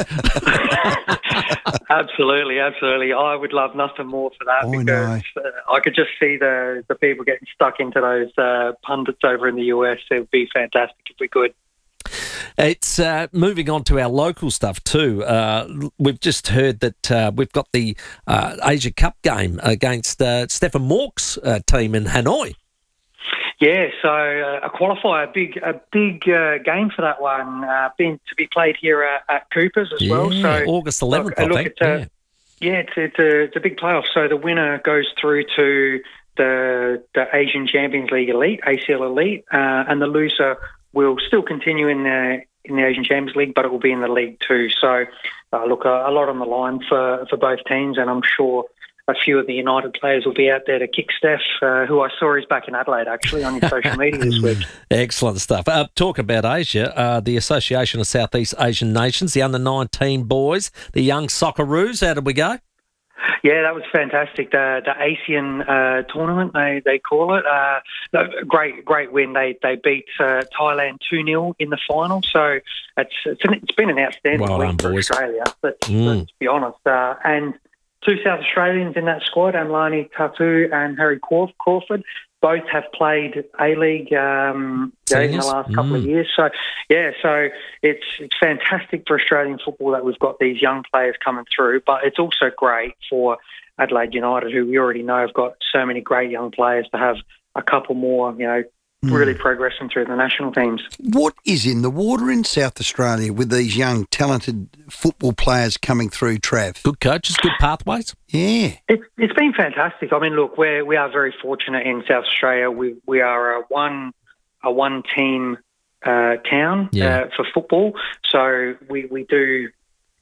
Absolutely, absolutely. I would love nothing more for that, I because know. uh, I could just see the, the people getting stuck into those uh, pundits over in the U S. It would be fantastic if we could. It's uh, moving on to our local stuff too. Uh, we've just heard that uh, we've got the uh, Asia Cup game against uh, Stefan Mork's uh, team in Hanoi. Yeah, so uh, a qualifier, a big, a big uh, game for that one, uh, being to be played here at, at Coopers as well. Yeah, So August eleventh, look, I look, think. it's a, yeah, it's it's a it's a big playoff. So the winner goes through to the the Asian Champions League Elite, A C L Elite, uh, and the loser will still continue in the in the Asian Champions League, but it will be in the League Two. So uh, look, a, a lot on the line for for both teams, and I'm sure a few of the United players will be out there to kick Steph, uh, who I saw is back in Adelaide, actually, on his social media this week. Excellent stuff. Uh, talk about Asia, uh, the Association of Southeast Asian Nations, the under nineteen boys, the young Socceroos. How did we go? Yeah, that was fantastic. The the ASEAN uh, tournament, they they call it. Uh, no, great great win. They they beat uh, Thailand two nil in the final. So it's it's, an, it's been an outstanding Well week done, for boys. Australia. Let's, Mm. let's be honest. Uh, and two South Australians in that squad, Amlani Tatu and Harry Craw- Crawford, both have played A-League um, in the Seniors? last couple of Mm. years. So, yeah, so it's it's fantastic for Australian football that we've got these young players coming through, but it's also great for Adelaide United, who we already know have got so many great young players, to have a couple more, you know, really progressing through the national teams. What is in the water in South Australia with these young, talented football players coming through, Trav? Good coaches, good pathways. Yeah. It's it's been fantastic. I mean, look, we're we are very fortunate in South Australia. We we are a one a one team uh, town Yeah. uh, for football, so we we do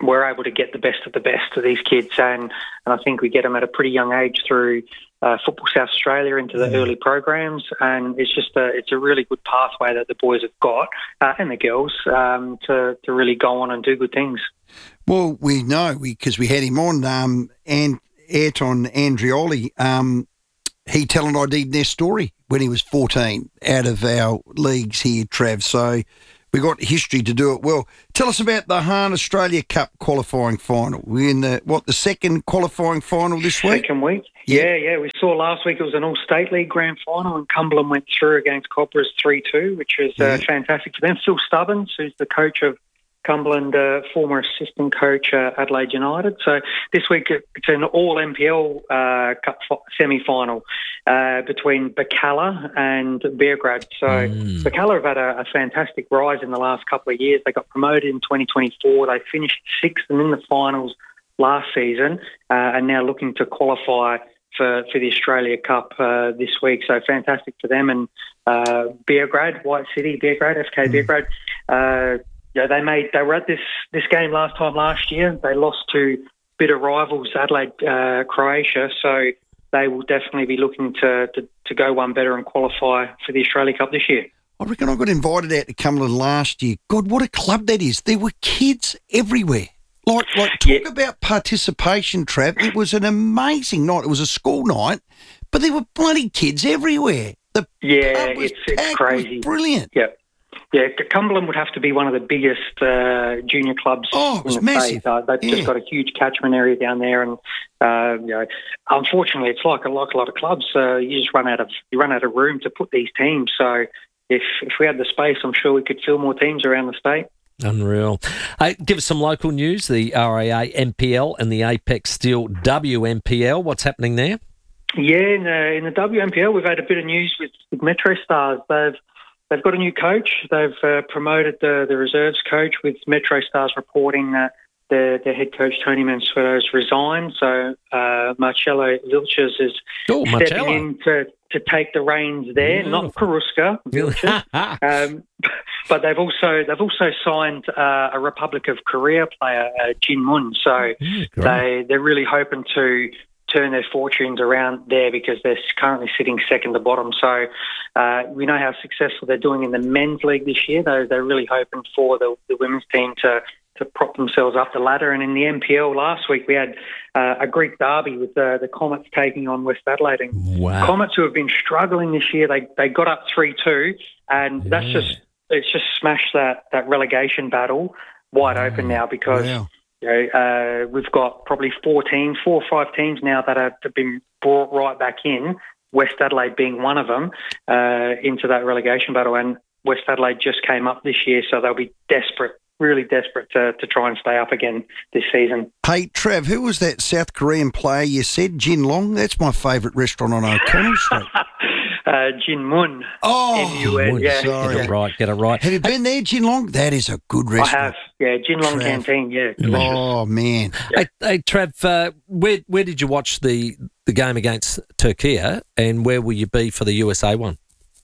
we're able to get the best of the best of these kids, and, and I think we get them at a pretty young age through uh, Football South Australia into the early programs, and it's just a, it's a really good pathway that the boys have got, uh, and the girls, um, to, to really go on and do good things. Well, we know, because we, we had him on, um, and Ayrton Andrioli, um, he telling I did their story when he was fourteen out of our leagues here, Trav, so we got history to do it well. Tell us about the Hahn Australia Cup qualifying final. We're in the, what, the second qualifying final this week? Second week. Yeah, yeah. We saw last week it was an All-State League grand final, and Cumberland went through against Cobras three two, which was uh, Yeah. fantastic for them. Phil Stubbins, who's the coach of Cumberland, uh, former assistant coach at Adelaide United. So this week it's an all-N P L uh, Cup fi- semi-final uh, between Bacala and Beargrad. So Mm. Bacala have had a, a fantastic rise in the last couple of years. They got promoted in twenty twenty-four. They finished sixth and in the finals last season, uh, and now looking to qualify for, for the Australia Cup uh, this week. So fantastic for them. And uh, Beargrad, White City, Beargrad, F K Beargrad, uh, yeah, they made. They were at this this game last time last year. They lost to bitter rivals Adelaide, uh, Croatia. So they will definitely be looking to, to to go one better and qualify for the Australia Cup this year. I reckon I got invited out to Cumberland last year. God, what a club that is. There were kids everywhere. Like, like talk about participation, Trav. It was an amazing night. It was a school night, but there were bloody kids everywhere. The Yeah, pub was it's it's packed. crazy. It was brilliant. Yeah. Yeah, Cumberland would have to be one of the biggest uh, junior clubs Oh, it was in the massive. state. Uh, they've Yeah. just got a huge catchment area down there, and uh, you know, unfortunately, it's like a, like a lot of clubs. Uh, you just run out of you run out of room to put these teams. So if if we had the space, I'm sure we could fill more teams around the state. Unreal. Hey, give us some local news, the R A A M P L and the Apex Steel W M P L. What's happening there? Yeah, in the, in the W M P L, we've had a bit of news with, with Metro Stars. They've they've got a new coach. They've uh, promoted the, the reserves coach, with Metro Stars reporting that their, their head coach, Tony Mansueto, has resigned. So uh, Marcello Vilches is oh, stepping Marcello. in to, to take the reins there, not Karuska, Vilches. um, but they've also they've also signed uh, a Republic of Korea player, uh, Jin Mun. So they, they're really hoping to turn their fortunes around there, because they're currently sitting second to bottom. So uh, we know how successful they're doing in the men's league this year. They're, they're really hoping for the, the women's team to, to prop themselves up the ladder. And in the M P L last week, we had uh, a Greek derby with the, the Comets taking on West Adelaide. And Wow. Comets, who have been struggling this year, they they got up three two, and that's just it's just smashed that, that relegation battle wide open now, because Wow. you know, uh, we've got probably four teams, four or five teams now that have been brought right back in, West Adelaide being one of them, uh, into that relegation battle. And West Adelaide just came up this year, so they'll be desperate, really desperate to, to try and stay up again this season. Hey, Trav, who was that South Korean player you said? Jin Long? That's my favourite restaurant on O'Connell Street. Uh, Jin Mun. Oh, M U N, Wood. yeah. Get it right, get it right. Have you been there, Jin Long? That is a good I restaurant. have, yeah, Jin Long Trav. Canteen, yeah. Oh, man. Hey, hey Trav, uh, where where did you watch the, the game against Turkey, and where will you be for the U S A one?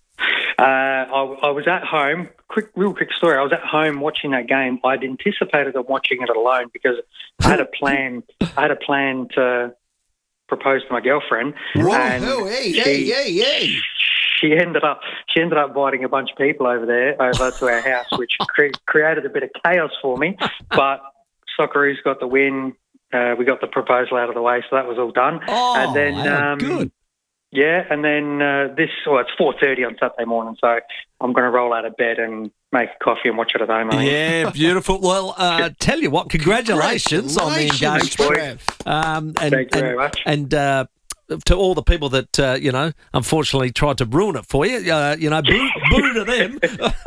Uh, I, I was at home. Quick, real quick story. I was at home watching that game. I'd anticipated on watching it alone, because I had a plan. I had a plan to propose to my girlfriend. Whoa, and oh, hey, she, hey, hey, hey. She ended up. She ended up inviting a bunch of people over there over to our house, which cre- created a bit of chaos for me. But Socceroos got the win. Uh, we got the proposal out of the way, so that was all done. Oh, and then wow, um, good. Yeah, and then uh, this, well, it's four thirty on Saturday morning, so I'm going to roll out of bed and make a coffee and watch it at home. I think. Yeah, beautiful. Well, uh, tell you what, congratulations, on the Congratulations, engagement. Trav. Um, and, Thank you and, very much. And uh, to all the people that, uh, you know, unfortunately tried to ruin it for you, uh, you know, boo, boo to them.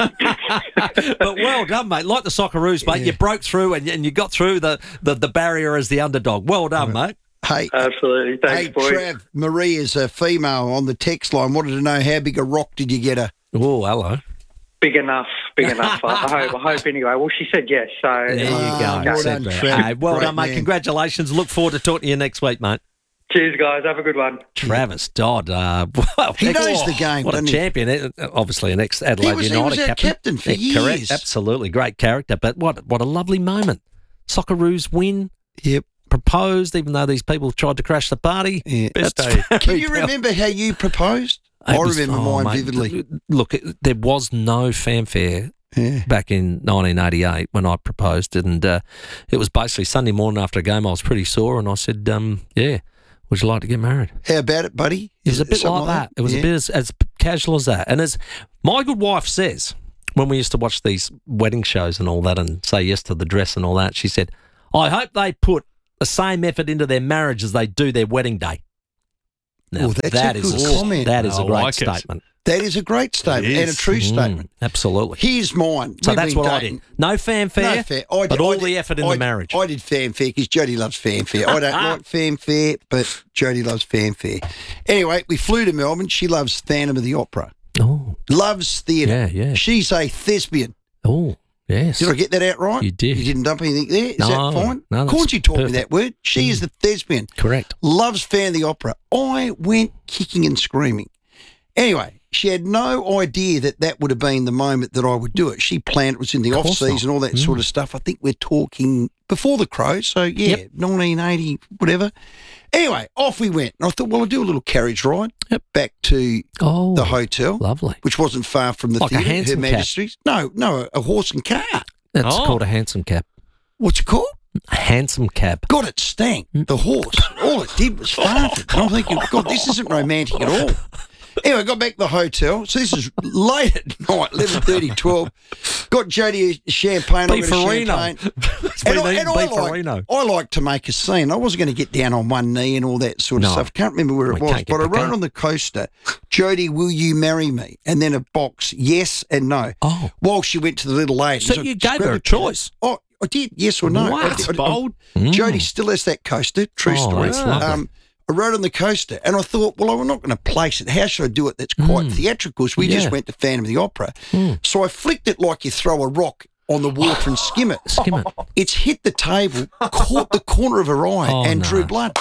But well done, mate. Like the Socceroos, mate, Yeah. you broke through and, and you got through the, the, the barrier as the underdog. Well done, mate. Hey, Absolutely. Thanks, hey, boys. Trav, Marie is a female on the text line. Wanted to know, how big a rock did you get her? Oh, hello. Big enough, big enough. I, I hope. I hope anyway. Well, she said yes, so There you Ah, go. well Said done, that. Trev. Hey, well Great done, mate. man. Congratulations. Look forward to talking to you next week, mate. cheers, guys. Have a good one. Travis Dodd. Uh, well, He knows the game, What a doesn't he? champion. Uh, Obviously, an ex-Adelaide He was- he United was our captain. captain for Yeah, Correct. years. Absolutely. Great character. But what what a lovely moment. Socceroos win. Yep. Proposed, even though these people tried to crash the party. Yeah. Best That's- day. Can you remember how you proposed? I It was- remember oh, mine mate, vividly. Look, it, there was no fanfare Yeah. back in nineteen eighty-eight when I proposed, and uh, it was basically Sunday morning after a game. I was pretty sore, and I said, um, "Yeah, would you like to get married?" How about it, buddy? It was a bit Something like that. It was Yeah. a bit as, as casual as that. And as my good wife says, when we used to watch these wedding shows and all that, and say yes to the dress and all that, she said, "I hope they put the same effort into their marriage as they do their wedding day." Now, Oh, that's that a is good comment. That is I a great like it. statement. That is a great statement It and a is. true statement. Mm, absolutely. Here's mine. So We've that's been what I dating. did. No fanfare, No fair. I did, but all I did, the effort in I the did- marriage. I did fanfare because Jodie loves fanfare. I don't like fanfare, but Jodie loves fanfare. Anyway, we flew to Melbourne. She loves Phantom of the Opera. Oh, Loves theatre. Yeah, yeah. She's a thespian. oh, yes. Did I get that out right? You did. You didn't dump anything there? Is No, that fine? no, of that's course you taught perfect. me that word. She is the thespian. Correct. Loves Phantom of the Opera. I went kicking and screaming. Anyway, she had no idea that that would have been the moment that I would do it. She planned it was in the Of off course not. season, all that sort of stuff. I think we're talking before the Crows, so yeah, Yep. nineteen eighty, whatever. Anyway, off we went. And I thought, well, I'll do a little carriage ride Yep. back to Oh, the hotel, lovely. which wasn't far from the Like a theatre, Her hansom cab. Majesty's. No, no, a horse and car. That's Oh. called a hansom cab. What's it called? A hansom cab. God, it stank. The horse. All it did was farted. And I'm thinking, God, this isn't romantic at all. Anyway, I got back to the hotel. So this is late at night, eleven thirty, twelve. Got Jodie a champagne. I got a Beefarino. champagne. It's And, been I, eating and I, like, beefarino. I like to make a scene. I wasn't going to get down on one knee and all that sort of No. stuff. Can't remember where it We was, can't get but I back wrote up. on the coaster, Jodie, will you marry me? And then a box, yes and no. Oh. While she went to the little lady. So you gave her a choice. Oh, I did, yes or no. Wow. I, That's I- I- bold. Mm. Jodie still has that coaster, true Oh, story. that's lovely. I wrote on the coaster and I thought, well, I'm not going to place it. How should I do it that's quite Mm. theatrical? So we Yeah. just went to Phantom of the Opera. Mm. So I flicked it like you throw a rock on the water and skim it. Skim it. It's hit the table, caught the corner of her eye Oh, and no. drew blood.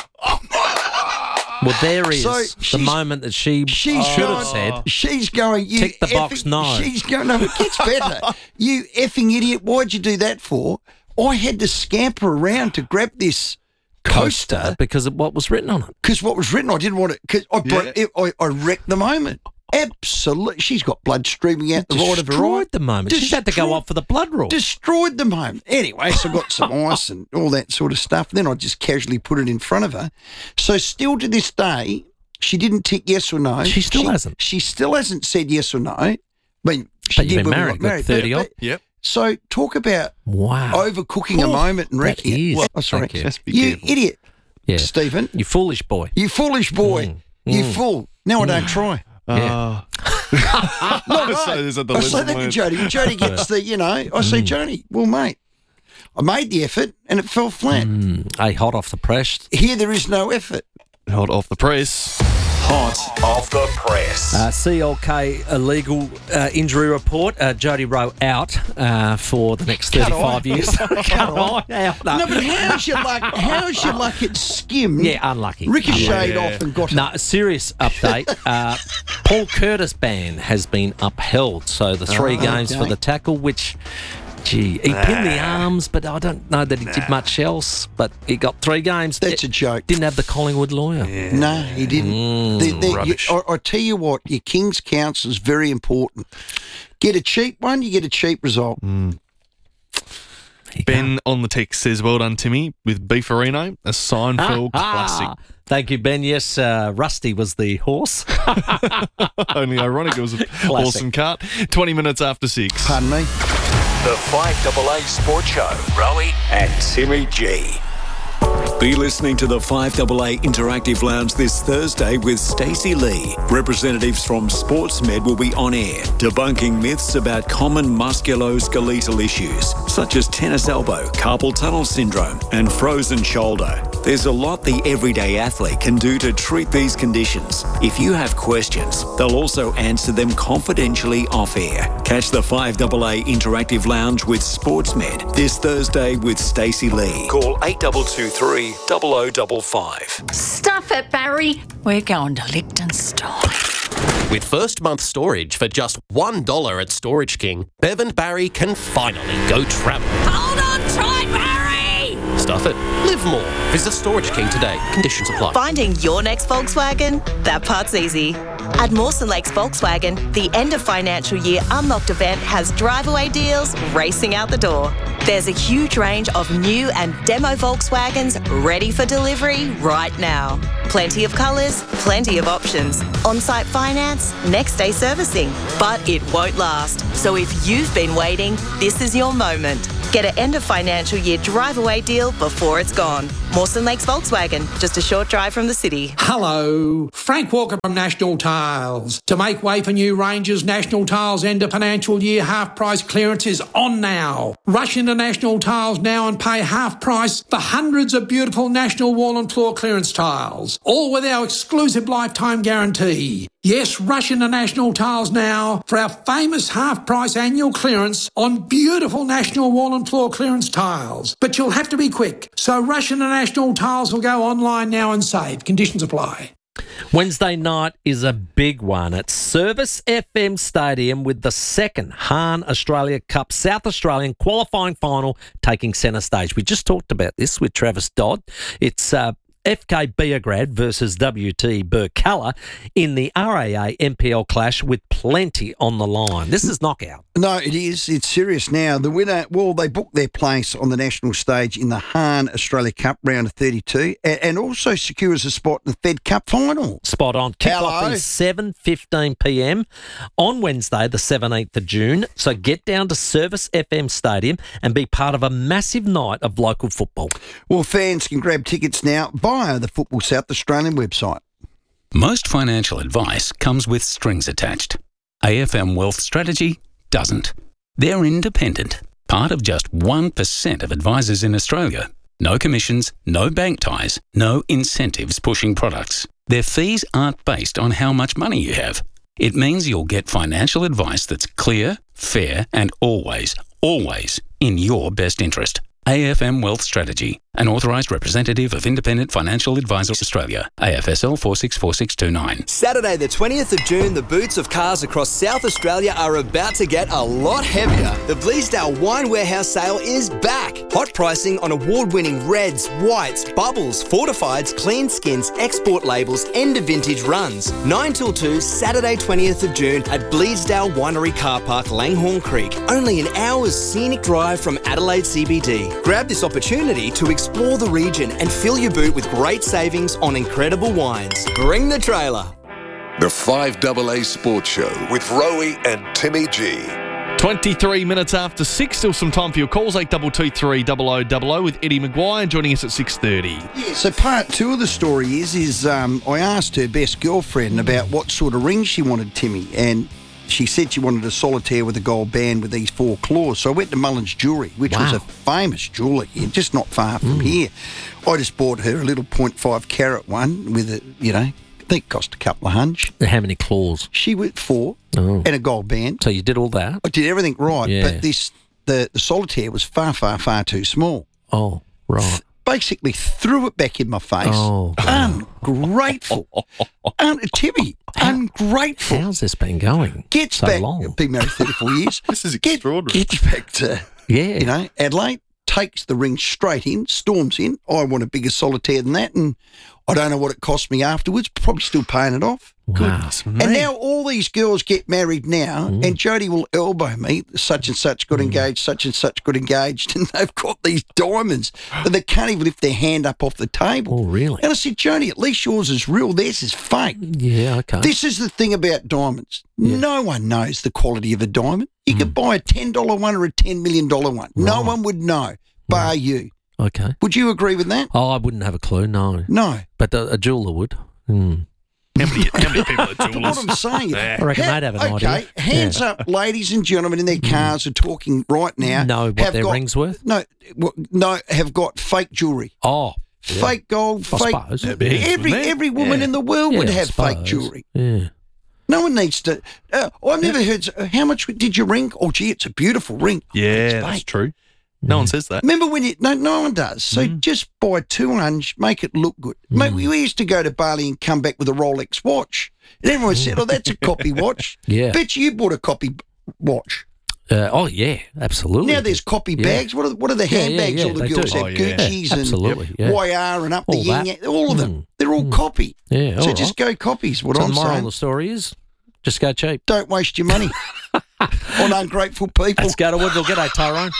Well, there is So the she's- moment that she She's should going, have said. she's going, you Tick the box, effing- no. She's going, no, it gets better. You effing idiot, why'd you do that for? I had to scamper around to grab this Coaster coaster because of what was written on it. because what was written, I didn't want it, because I, Yeah. broke it, I, I wrecked the moment. Absolutely. She's got blood streaming out the right of her eye. Destroyed the moment. She's had to go Destroyed- off for the blood rule. Destroyed the moment. Anyway, so I got some ice and all that sort of stuff. Then I just casually put it in front of her. So still to this day, she didn't tick yes or no. She still hasn't. She still hasn't said yes or no. I mean, she But you've did been when we married, got got married. thirty But- odd. but- Yep. So talk about Wow. overcooking a moment and that wrecking it. is. Well, oh, sorry. Thank you. Just be You careful. idiot, Yeah. Stephen. You foolish boy. You foolish boy. Mm. You Mm. fool. Now I don't try. Uh, No, so there's a I say lesson that to learned. Jodie. Jodie gets the, you know, I Mm. say, Jodie, well, mate, I made the effort and it fell flat. Mm. Hey, hot off the press. Here there is no effort. Hot off the press. Hot off the press. Uh, C L K illegal uh, injury report. Uh, Jodie Rowe out uh, for the next Cut thirty-five eye. years. Cut Cut eye. eye out. No, but how's your luck? How's your luck? It skimmed, Yeah, unlucky. ricocheted Yeah. off and got No, a serious update. Uh, Paul Curtis ban has been upheld. So the three Oh, games okay. for the tackle, which, gee, he pinned the arms, but I don't know that he did much else. But he got three games. That's a joke. Didn't have the Collingwood lawyer. No, he didn't. Mm, The- the- you- rubbish. I, I tell you what, your King's Counsel is very important. Get a cheap one, you get a cheap result. Ben on the text says, well done, Timmy, with Beefarino, a Seinfeld classic. Thank you, Ben. Yes, uh, Rusty was the horse. Only ironic it was a horse and cart. twenty minutes after six. Pardon me. The five A A Sports Show. Rowie and Timmy G. Be listening to the five A A Interactive Lounge this Thursday with Stacey Lee. Representatives from SportsMed will be on air, debunking myths about common musculoskeletal issues, such as tennis elbow, carpal tunnel syndrome, and frozen shoulder. There's a lot the everyday athlete can do to treat these conditions. If you have questions, they'll also answer them confidentially off air. Catch the five A A Interactive Lounge with SportsMed this Thursday with Stacey Lee. Call eight two two three, zero zero five five. Stuff it, Barry. We're going to Liechtenstein. With first month storage for just one dollar at Storage King, Bev and Barry can finally go travel. Hold on tight, Barry! Stuff it. Live more. Visit Storage King today. Conditions apply. Finding your next Volkswagen? That part's easy. At Mawson Lakes Volkswagen, the end of financial year Unlocked event has drive-away deals racing out the door. There's a huge range of new and demo Volkswagens ready for delivery right now. Plenty of colours, plenty of options. On-site finance, next-day servicing. But it won't last. So if you've been waiting, this is your moment. Get an end of financial year drive-away deal before it's gone. Mawson Lakes Volkswagen, just a short drive from the city. Hello, Frank Walker from National Tiles. To make way for new ranges, National Tiles end of financial year half price clearance is on now. Rush into National Tiles now and pay half price for hundreds of beautiful National wall and floor clearance tiles, all with our exclusive lifetime guarantee. Yes, rush into National Tiles now for our famous half-price annual clearance on beautiful National wall and floor clearance tiles. But you'll have to be quick, so rush into National Tiles or go online now and save. Conditions apply. Wednesday night is a big one at Service F M Stadium with the second Hahn Australia Cup South Australian qualifying final taking centre stage. We just talked about this with Travis Dodd. It's uh, F K Beograd versus W T Burkalla in the R A A M P L clash with plenty on the line. This is knockout. No, it is. It's serious now. The winner, well, they booked their place on the national stage in the Hahn Australia Cup round of thirty-two and, and also secures a spot in the Fed Cup final. Spot on. Kick-off is seven fifteen p m on Wednesday, the seventeenth of June. So get down to Service F M Stadium and be part of a massive night of local football. Well, fans can grab tickets now via the Football South Australian website. Most financial advice comes with strings attached. A F M Wealth Strategy doesn't. They're independent, part of just one percent of advisors in Australia. No commissions, no bank ties, no incentives pushing products. Their fees aren't based on how much money you have. It means you'll get financial advice that's clear, fair, and always, always in your best interest. A F M Wealth Strategy, an authorised representative of Independent Financial Advisors Australia, A F S L four six four six two nine. Saturday the twentieth of June, the boots of cars across South Australia are about to get a lot heavier. The Bleasdale Wine Warehouse sale is back. Hot pricing on award-winning reds, whites, bubbles, fortifieds, clean skins, export labels, end of vintage runs. nine till two, Saturday twentieth of June at Bleasdale Winery Car Park, Langhorne Creek. Only an hour's scenic drive from Adelaide C B D. Grab this opportunity to explore the region and fill your boot with great savings on incredible wines. Bring the trailer. The five A A Sports Show with Rowie and Timmy G. twenty-three minutes after six, still some time for your calls. eight two two three double oh double oh with Eddie Maguire joining us at six thirty. Yeah, so part two of the story is, is um, I asked her best girlfriend about what sort of ring she wanted, Timmy, and she said she wanted a solitaire with a gold band with these four claws. So I went to Mullins Jewellery, which wow. was a famous jeweller here, just not far from mm. here. I just bought her a little point five carat one with a, you know, I think it cost a couple of hunch. How many claws? She went four oh. and a gold band. So you did all that? I did everything right, yeah. but this the, the solitaire was far, far, far too small. Oh, right. Basically threw it back in my face. Oh, ungrateful. Un- Timmy, ungrateful. How's this been going? Gets so back. long? Been married thirty-four years. This is extraordinary. Get, gets back to yeah, you know, Adelaide. Takes the ring straight in, storms in. I want a bigger solitaire than that, and I don't know what it cost me afterwards. Probably still paying it off. Wow. And now all these girls get married now, mm. and Jody will elbow me, such and such got mm. engaged, such and such got engaged, and they've got these diamonds, but they can't even lift their hand up off the table. Oh, really? And I said, Jody, at least yours is real, theirs is fake. Yeah, okay. This is the thing about diamonds. Yeah. No one knows the quality of a diamond. You mm. could buy a ten dollar one or a ten million dollars one. Right. No one would know, bar right. you. Okay. Would you agree with that? Oh, I wouldn't have a clue, no. No. But a, a jeweller would. Mm. How many, how many people are jewellers? What I'm saying. I reckon how, they'd have an okay, idea. Okay, hands yeah. up, ladies and gentlemen in their cars are talking right now. Know what have their got, ring's worth? No, no, have got fake jewellery. Oh. Yeah. Fake gold, I fake. Suppose. Every, every woman yeah. in the world yeah, would I have suppose. fake jewellery. Yeah. No one needs to. Uh, I've never heard. How much did your ring? Oh, gee, it's a beautiful ring. Yeah, that's true. No mm. one says that. Remember when you... No, no one does. So mm. just buy two hunch, make it look good. Mm. Mate, we used to go to Bali and come back with a Rolex watch. And everyone said, oh, that's a copy watch. Yeah. Bet you bought a copy watch. Uh, oh, yeah, absolutely. Now there's copy Yeah. bags. What are, what are the Yeah, yeah, handbags yeah, all the they girls do. have? Oh, yeah. Gucci's and Absolutely, yeah. Y R and up the All yin that. yang. All of them. Mm. They're all copy. Yeah, So all just right. go copies, what So I'm the moral saying. of the story is just go cheap. Don't waste your money on ungrateful people. Let's go to Woodville. G'day, Tyrone.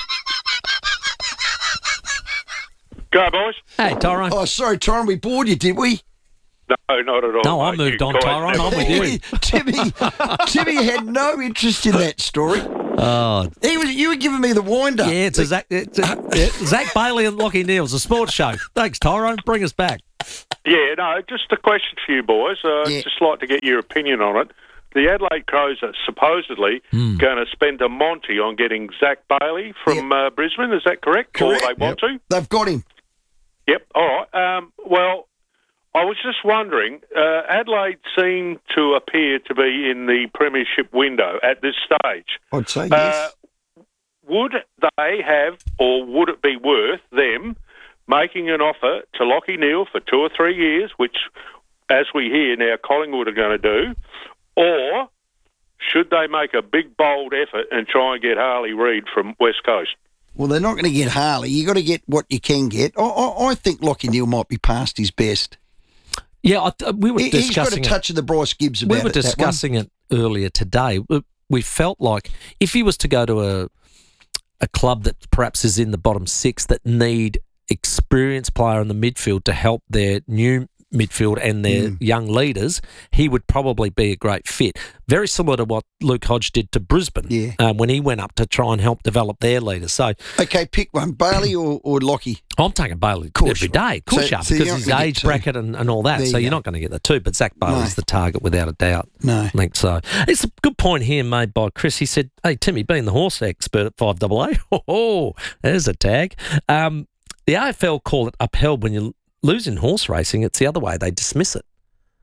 Go, boys. Hey, Tyrone. Oh, sorry, Tyrone, we bored you, did we? No, not at all. No, I mate. moved You on, guys Tyrone. never I'm with bored. you. Timmy, Timmy had no interest in that story. Oh, He was. You were giving me the winder. yeah, it's a Zach, it's a, yeah, Zach Bailey and Lockie Neals, a sports show. Thanks, Tyrone. Bring us back. Yeah, no, just a question for you boys. Uh, Yeah. Just like to get your opinion on it. The Adelaide Crows are supposedly Hmm. going to spend a Monty on getting Zach Bailey from uh, Brisbane. Is that correct? Correct. Or they want to? They've got him. Yep. All right. Um, well, I was just wondering, uh, Adelaide seem to appear to be in the premiership window at this stage. I'd say Uh, yes. would they have, or would it be worth them making an offer to Lockie Neal for two or three years, which, as we hear now, Collingwood are going to do, or should they make a big, bold effort and try and get Harley Reid from West Coast? Well, they're not going to get Harley. You got to get what you can get. I, I, I think Lockie Neal might be past his best. Yeah, I, th- we were He, he's got a discussing touch it. of the Bryce Gibbs about We were it, that one. discussing it earlier today. We- We felt like if he was to go to a a club that perhaps is in the bottom six that need experienced player in the midfield to help their new midfield and their Mm. young leaders, he would probably be a great fit. Very similar to what Luke Hodge did to Brisbane Yeah. um, when he went up to try and help develop their leaders. So Okay, pick one, Bailey or, or Lockie. I'm taking Bailey Course every you day, are. So- push up, so you're because not his gonna get age two. bracket and, and all that. There So you you're go. not going to get the two, but Zach Bailey's No. the target without a doubt. No. I think so. It's a good point here made by Chris. He said, hey, Timmy, being the horse expert at five double A, oh, there's a tag. Um, the A F L call it upheld when you lose in horse racing. It's the other way. They dismiss it.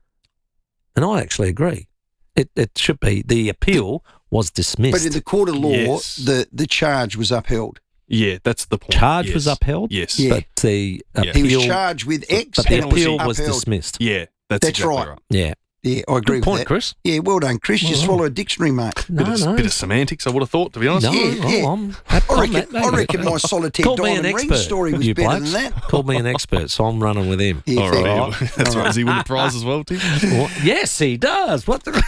And I actually agree. It, it should be. The appeal was dismissed. But in the court of law, Yes. the, the charge was upheld. Yeah, that's the point. Charge yes. was upheld, Yes. Yeah. but the Yeah. appeal, He was charged with X but the and it was appeal was upheld. dismissed. Yeah, that's, That's exactly right. right. Yeah. Yeah, I agree Good point, with that. Chris. Yeah, well done, Chris. You Well swallow a dictionary, mate. No, bit, of, no. bit of semantics, I would have thought, to be honest. No, Yeah, oh, yeah. I'm, I I'm reckon, that- I reckon my solitaire Called me an diamond ring expert. story was you better blokes. than that. Called me an expert, so I'm running with him. Yeah, All fair right, enough. yeah. That's right. Does he win the prize as well, Tim? Well, yes, he does. What the?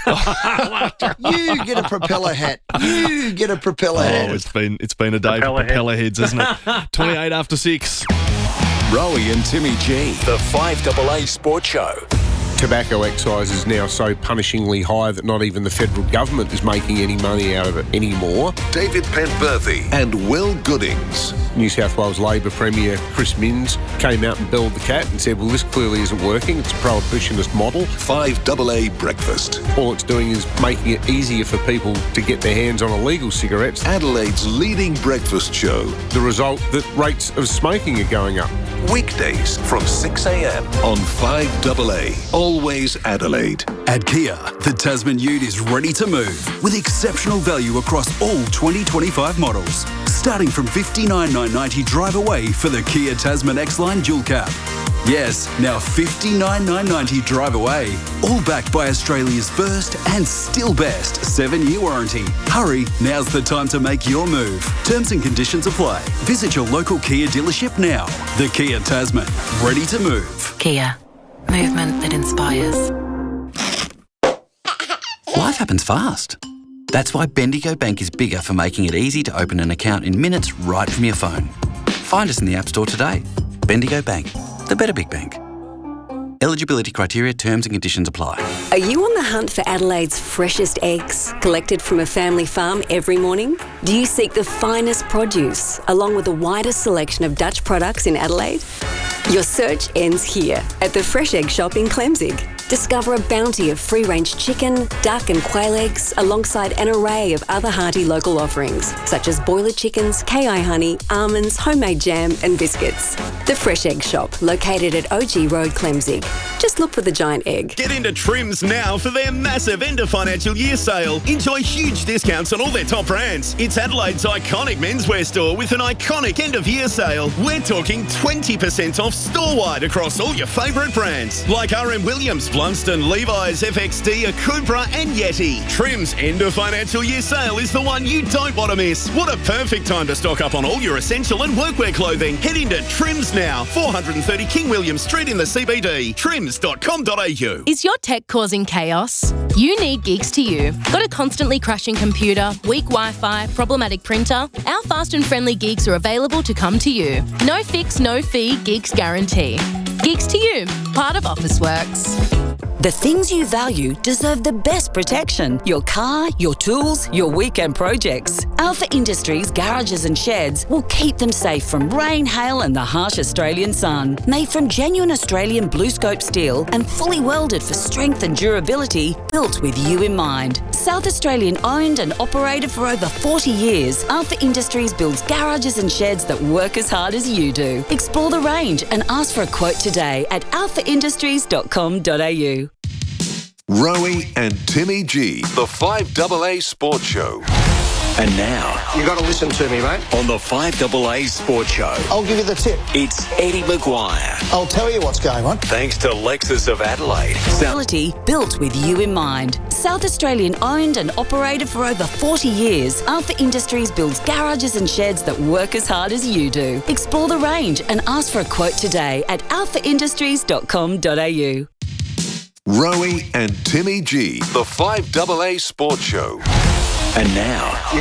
You get a propeller hat. You get a propeller Oh, hat. it's been it's been a day Propeller for propeller heads, isn't it? twenty-eight after six. Rowie and Timmy G, the five double A Sports Show. Tobacco excise is now so punishingly high that not even the federal government is making any money out of it anymore. David Penberthy and Will Goodings. New South Wales Labor Premier Chris Minns came out and belled the cat and said, well, this clearly isn't working. It's a prohibitionist model. five double A Breakfast. All it's doing is making it easier for people to get their hands on illegal cigarettes. Adelaide's leading breakfast show. The result that rates of smoking are going up. Weekdays from six a.m. on five double A. Always Adelaide. At Kia, the Tasman Ute is ready to move with exceptional value across all twenty twenty-five models. Starting from fifty-nine thousand nine hundred ninety drive away for the Kia Tasman X-Line Dual Cab. Yes, now fifty-nine thousand nine hundred ninety drive away. All backed by Australia's first and still best seven-year warranty. Hurry, now's the time to make your move. Terms and conditions apply. Visit your local Kia dealership now. The Kia Tasman, ready to move. Kia. Movement that inspires. Life happens fast. That's why Bendigo Bank is bigger for making it easy to open an account in minutes right from your phone. Find us in the App Store today. Bendigo Bank, the better big bank. Eligibility criteria, terms and conditions apply. Are you on the hunt for Adelaide's freshest eggs, collected from a family farm every morning? Do you seek the finest produce, along with the widest selection of Dutch products in Adelaide? Your search ends here, at the Fresh Egg Shop in Clemzig. Discover a bounty of free-range chicken, duck and quail eggs, alongside an array of other hearty local offerings, such as boiler chickens, K I honey, almonds, homemade jam and biscuits. The Fresh Egg Shop, located at O G Road, Clemzig. Just look for the giant egg. Get into Trims now for their massive end of financial year sale. Enjoy huge discounts on all their top brands. It's Adelaide's iconic menswear store with an iconic end of year sale. We're talking twenty percent off store-wide across all your favourite brands, like R M Williams, Blunston, Levi's, F X D, a Cupra and Yeti. Trim's end of financial year sale is the one you don't want to miss. What a perfect time to stock up on all your essential and workwear clothing. Head into Trim's now, four thirty King William Street in the C B D. trims dot com dot a u. Is your tech causing chaos? You need Geeks to You. Got a constantly crashing computer, weak Wi-Fi, problematic printer? Our fast and friendly Geeks are available to come to you. No fix, no fee, Geeks guarantee. Geeks to You, part of Officeworks. The things you value deserve the best protection. Your car, your tools, your weekend projects. Alpha Industries garages and sheds will keep them safe from rain, hail and the harsh Australian sun. Made from genuine Australian blue scope steel and fully welded for strength and durability, built with you in mind. South Australian owned and operated for over forty years, Alpha Industries builds garages and sheds that work as hard as you do. Explore the range and ask for a quote today at alpha industries dot com dot a u. Rowie and Timmy G, the five A A Sports Show. And now, you got to listen to me, mate. On the five A A Sports Show, I'll give you the tip. It's Eddie Maguire. I'll tell you what's going on. Thanks to Lexus of Adelaide. Quality built with you in mind. South Australian owned and operated for over forty years, Alpha Industries builds garages and sheds that work as hard as you do. Explore the range and ask for a quote today at alpha industries dot com dot a u. Rowie and Timmy G, the five A A Sports Show. And now,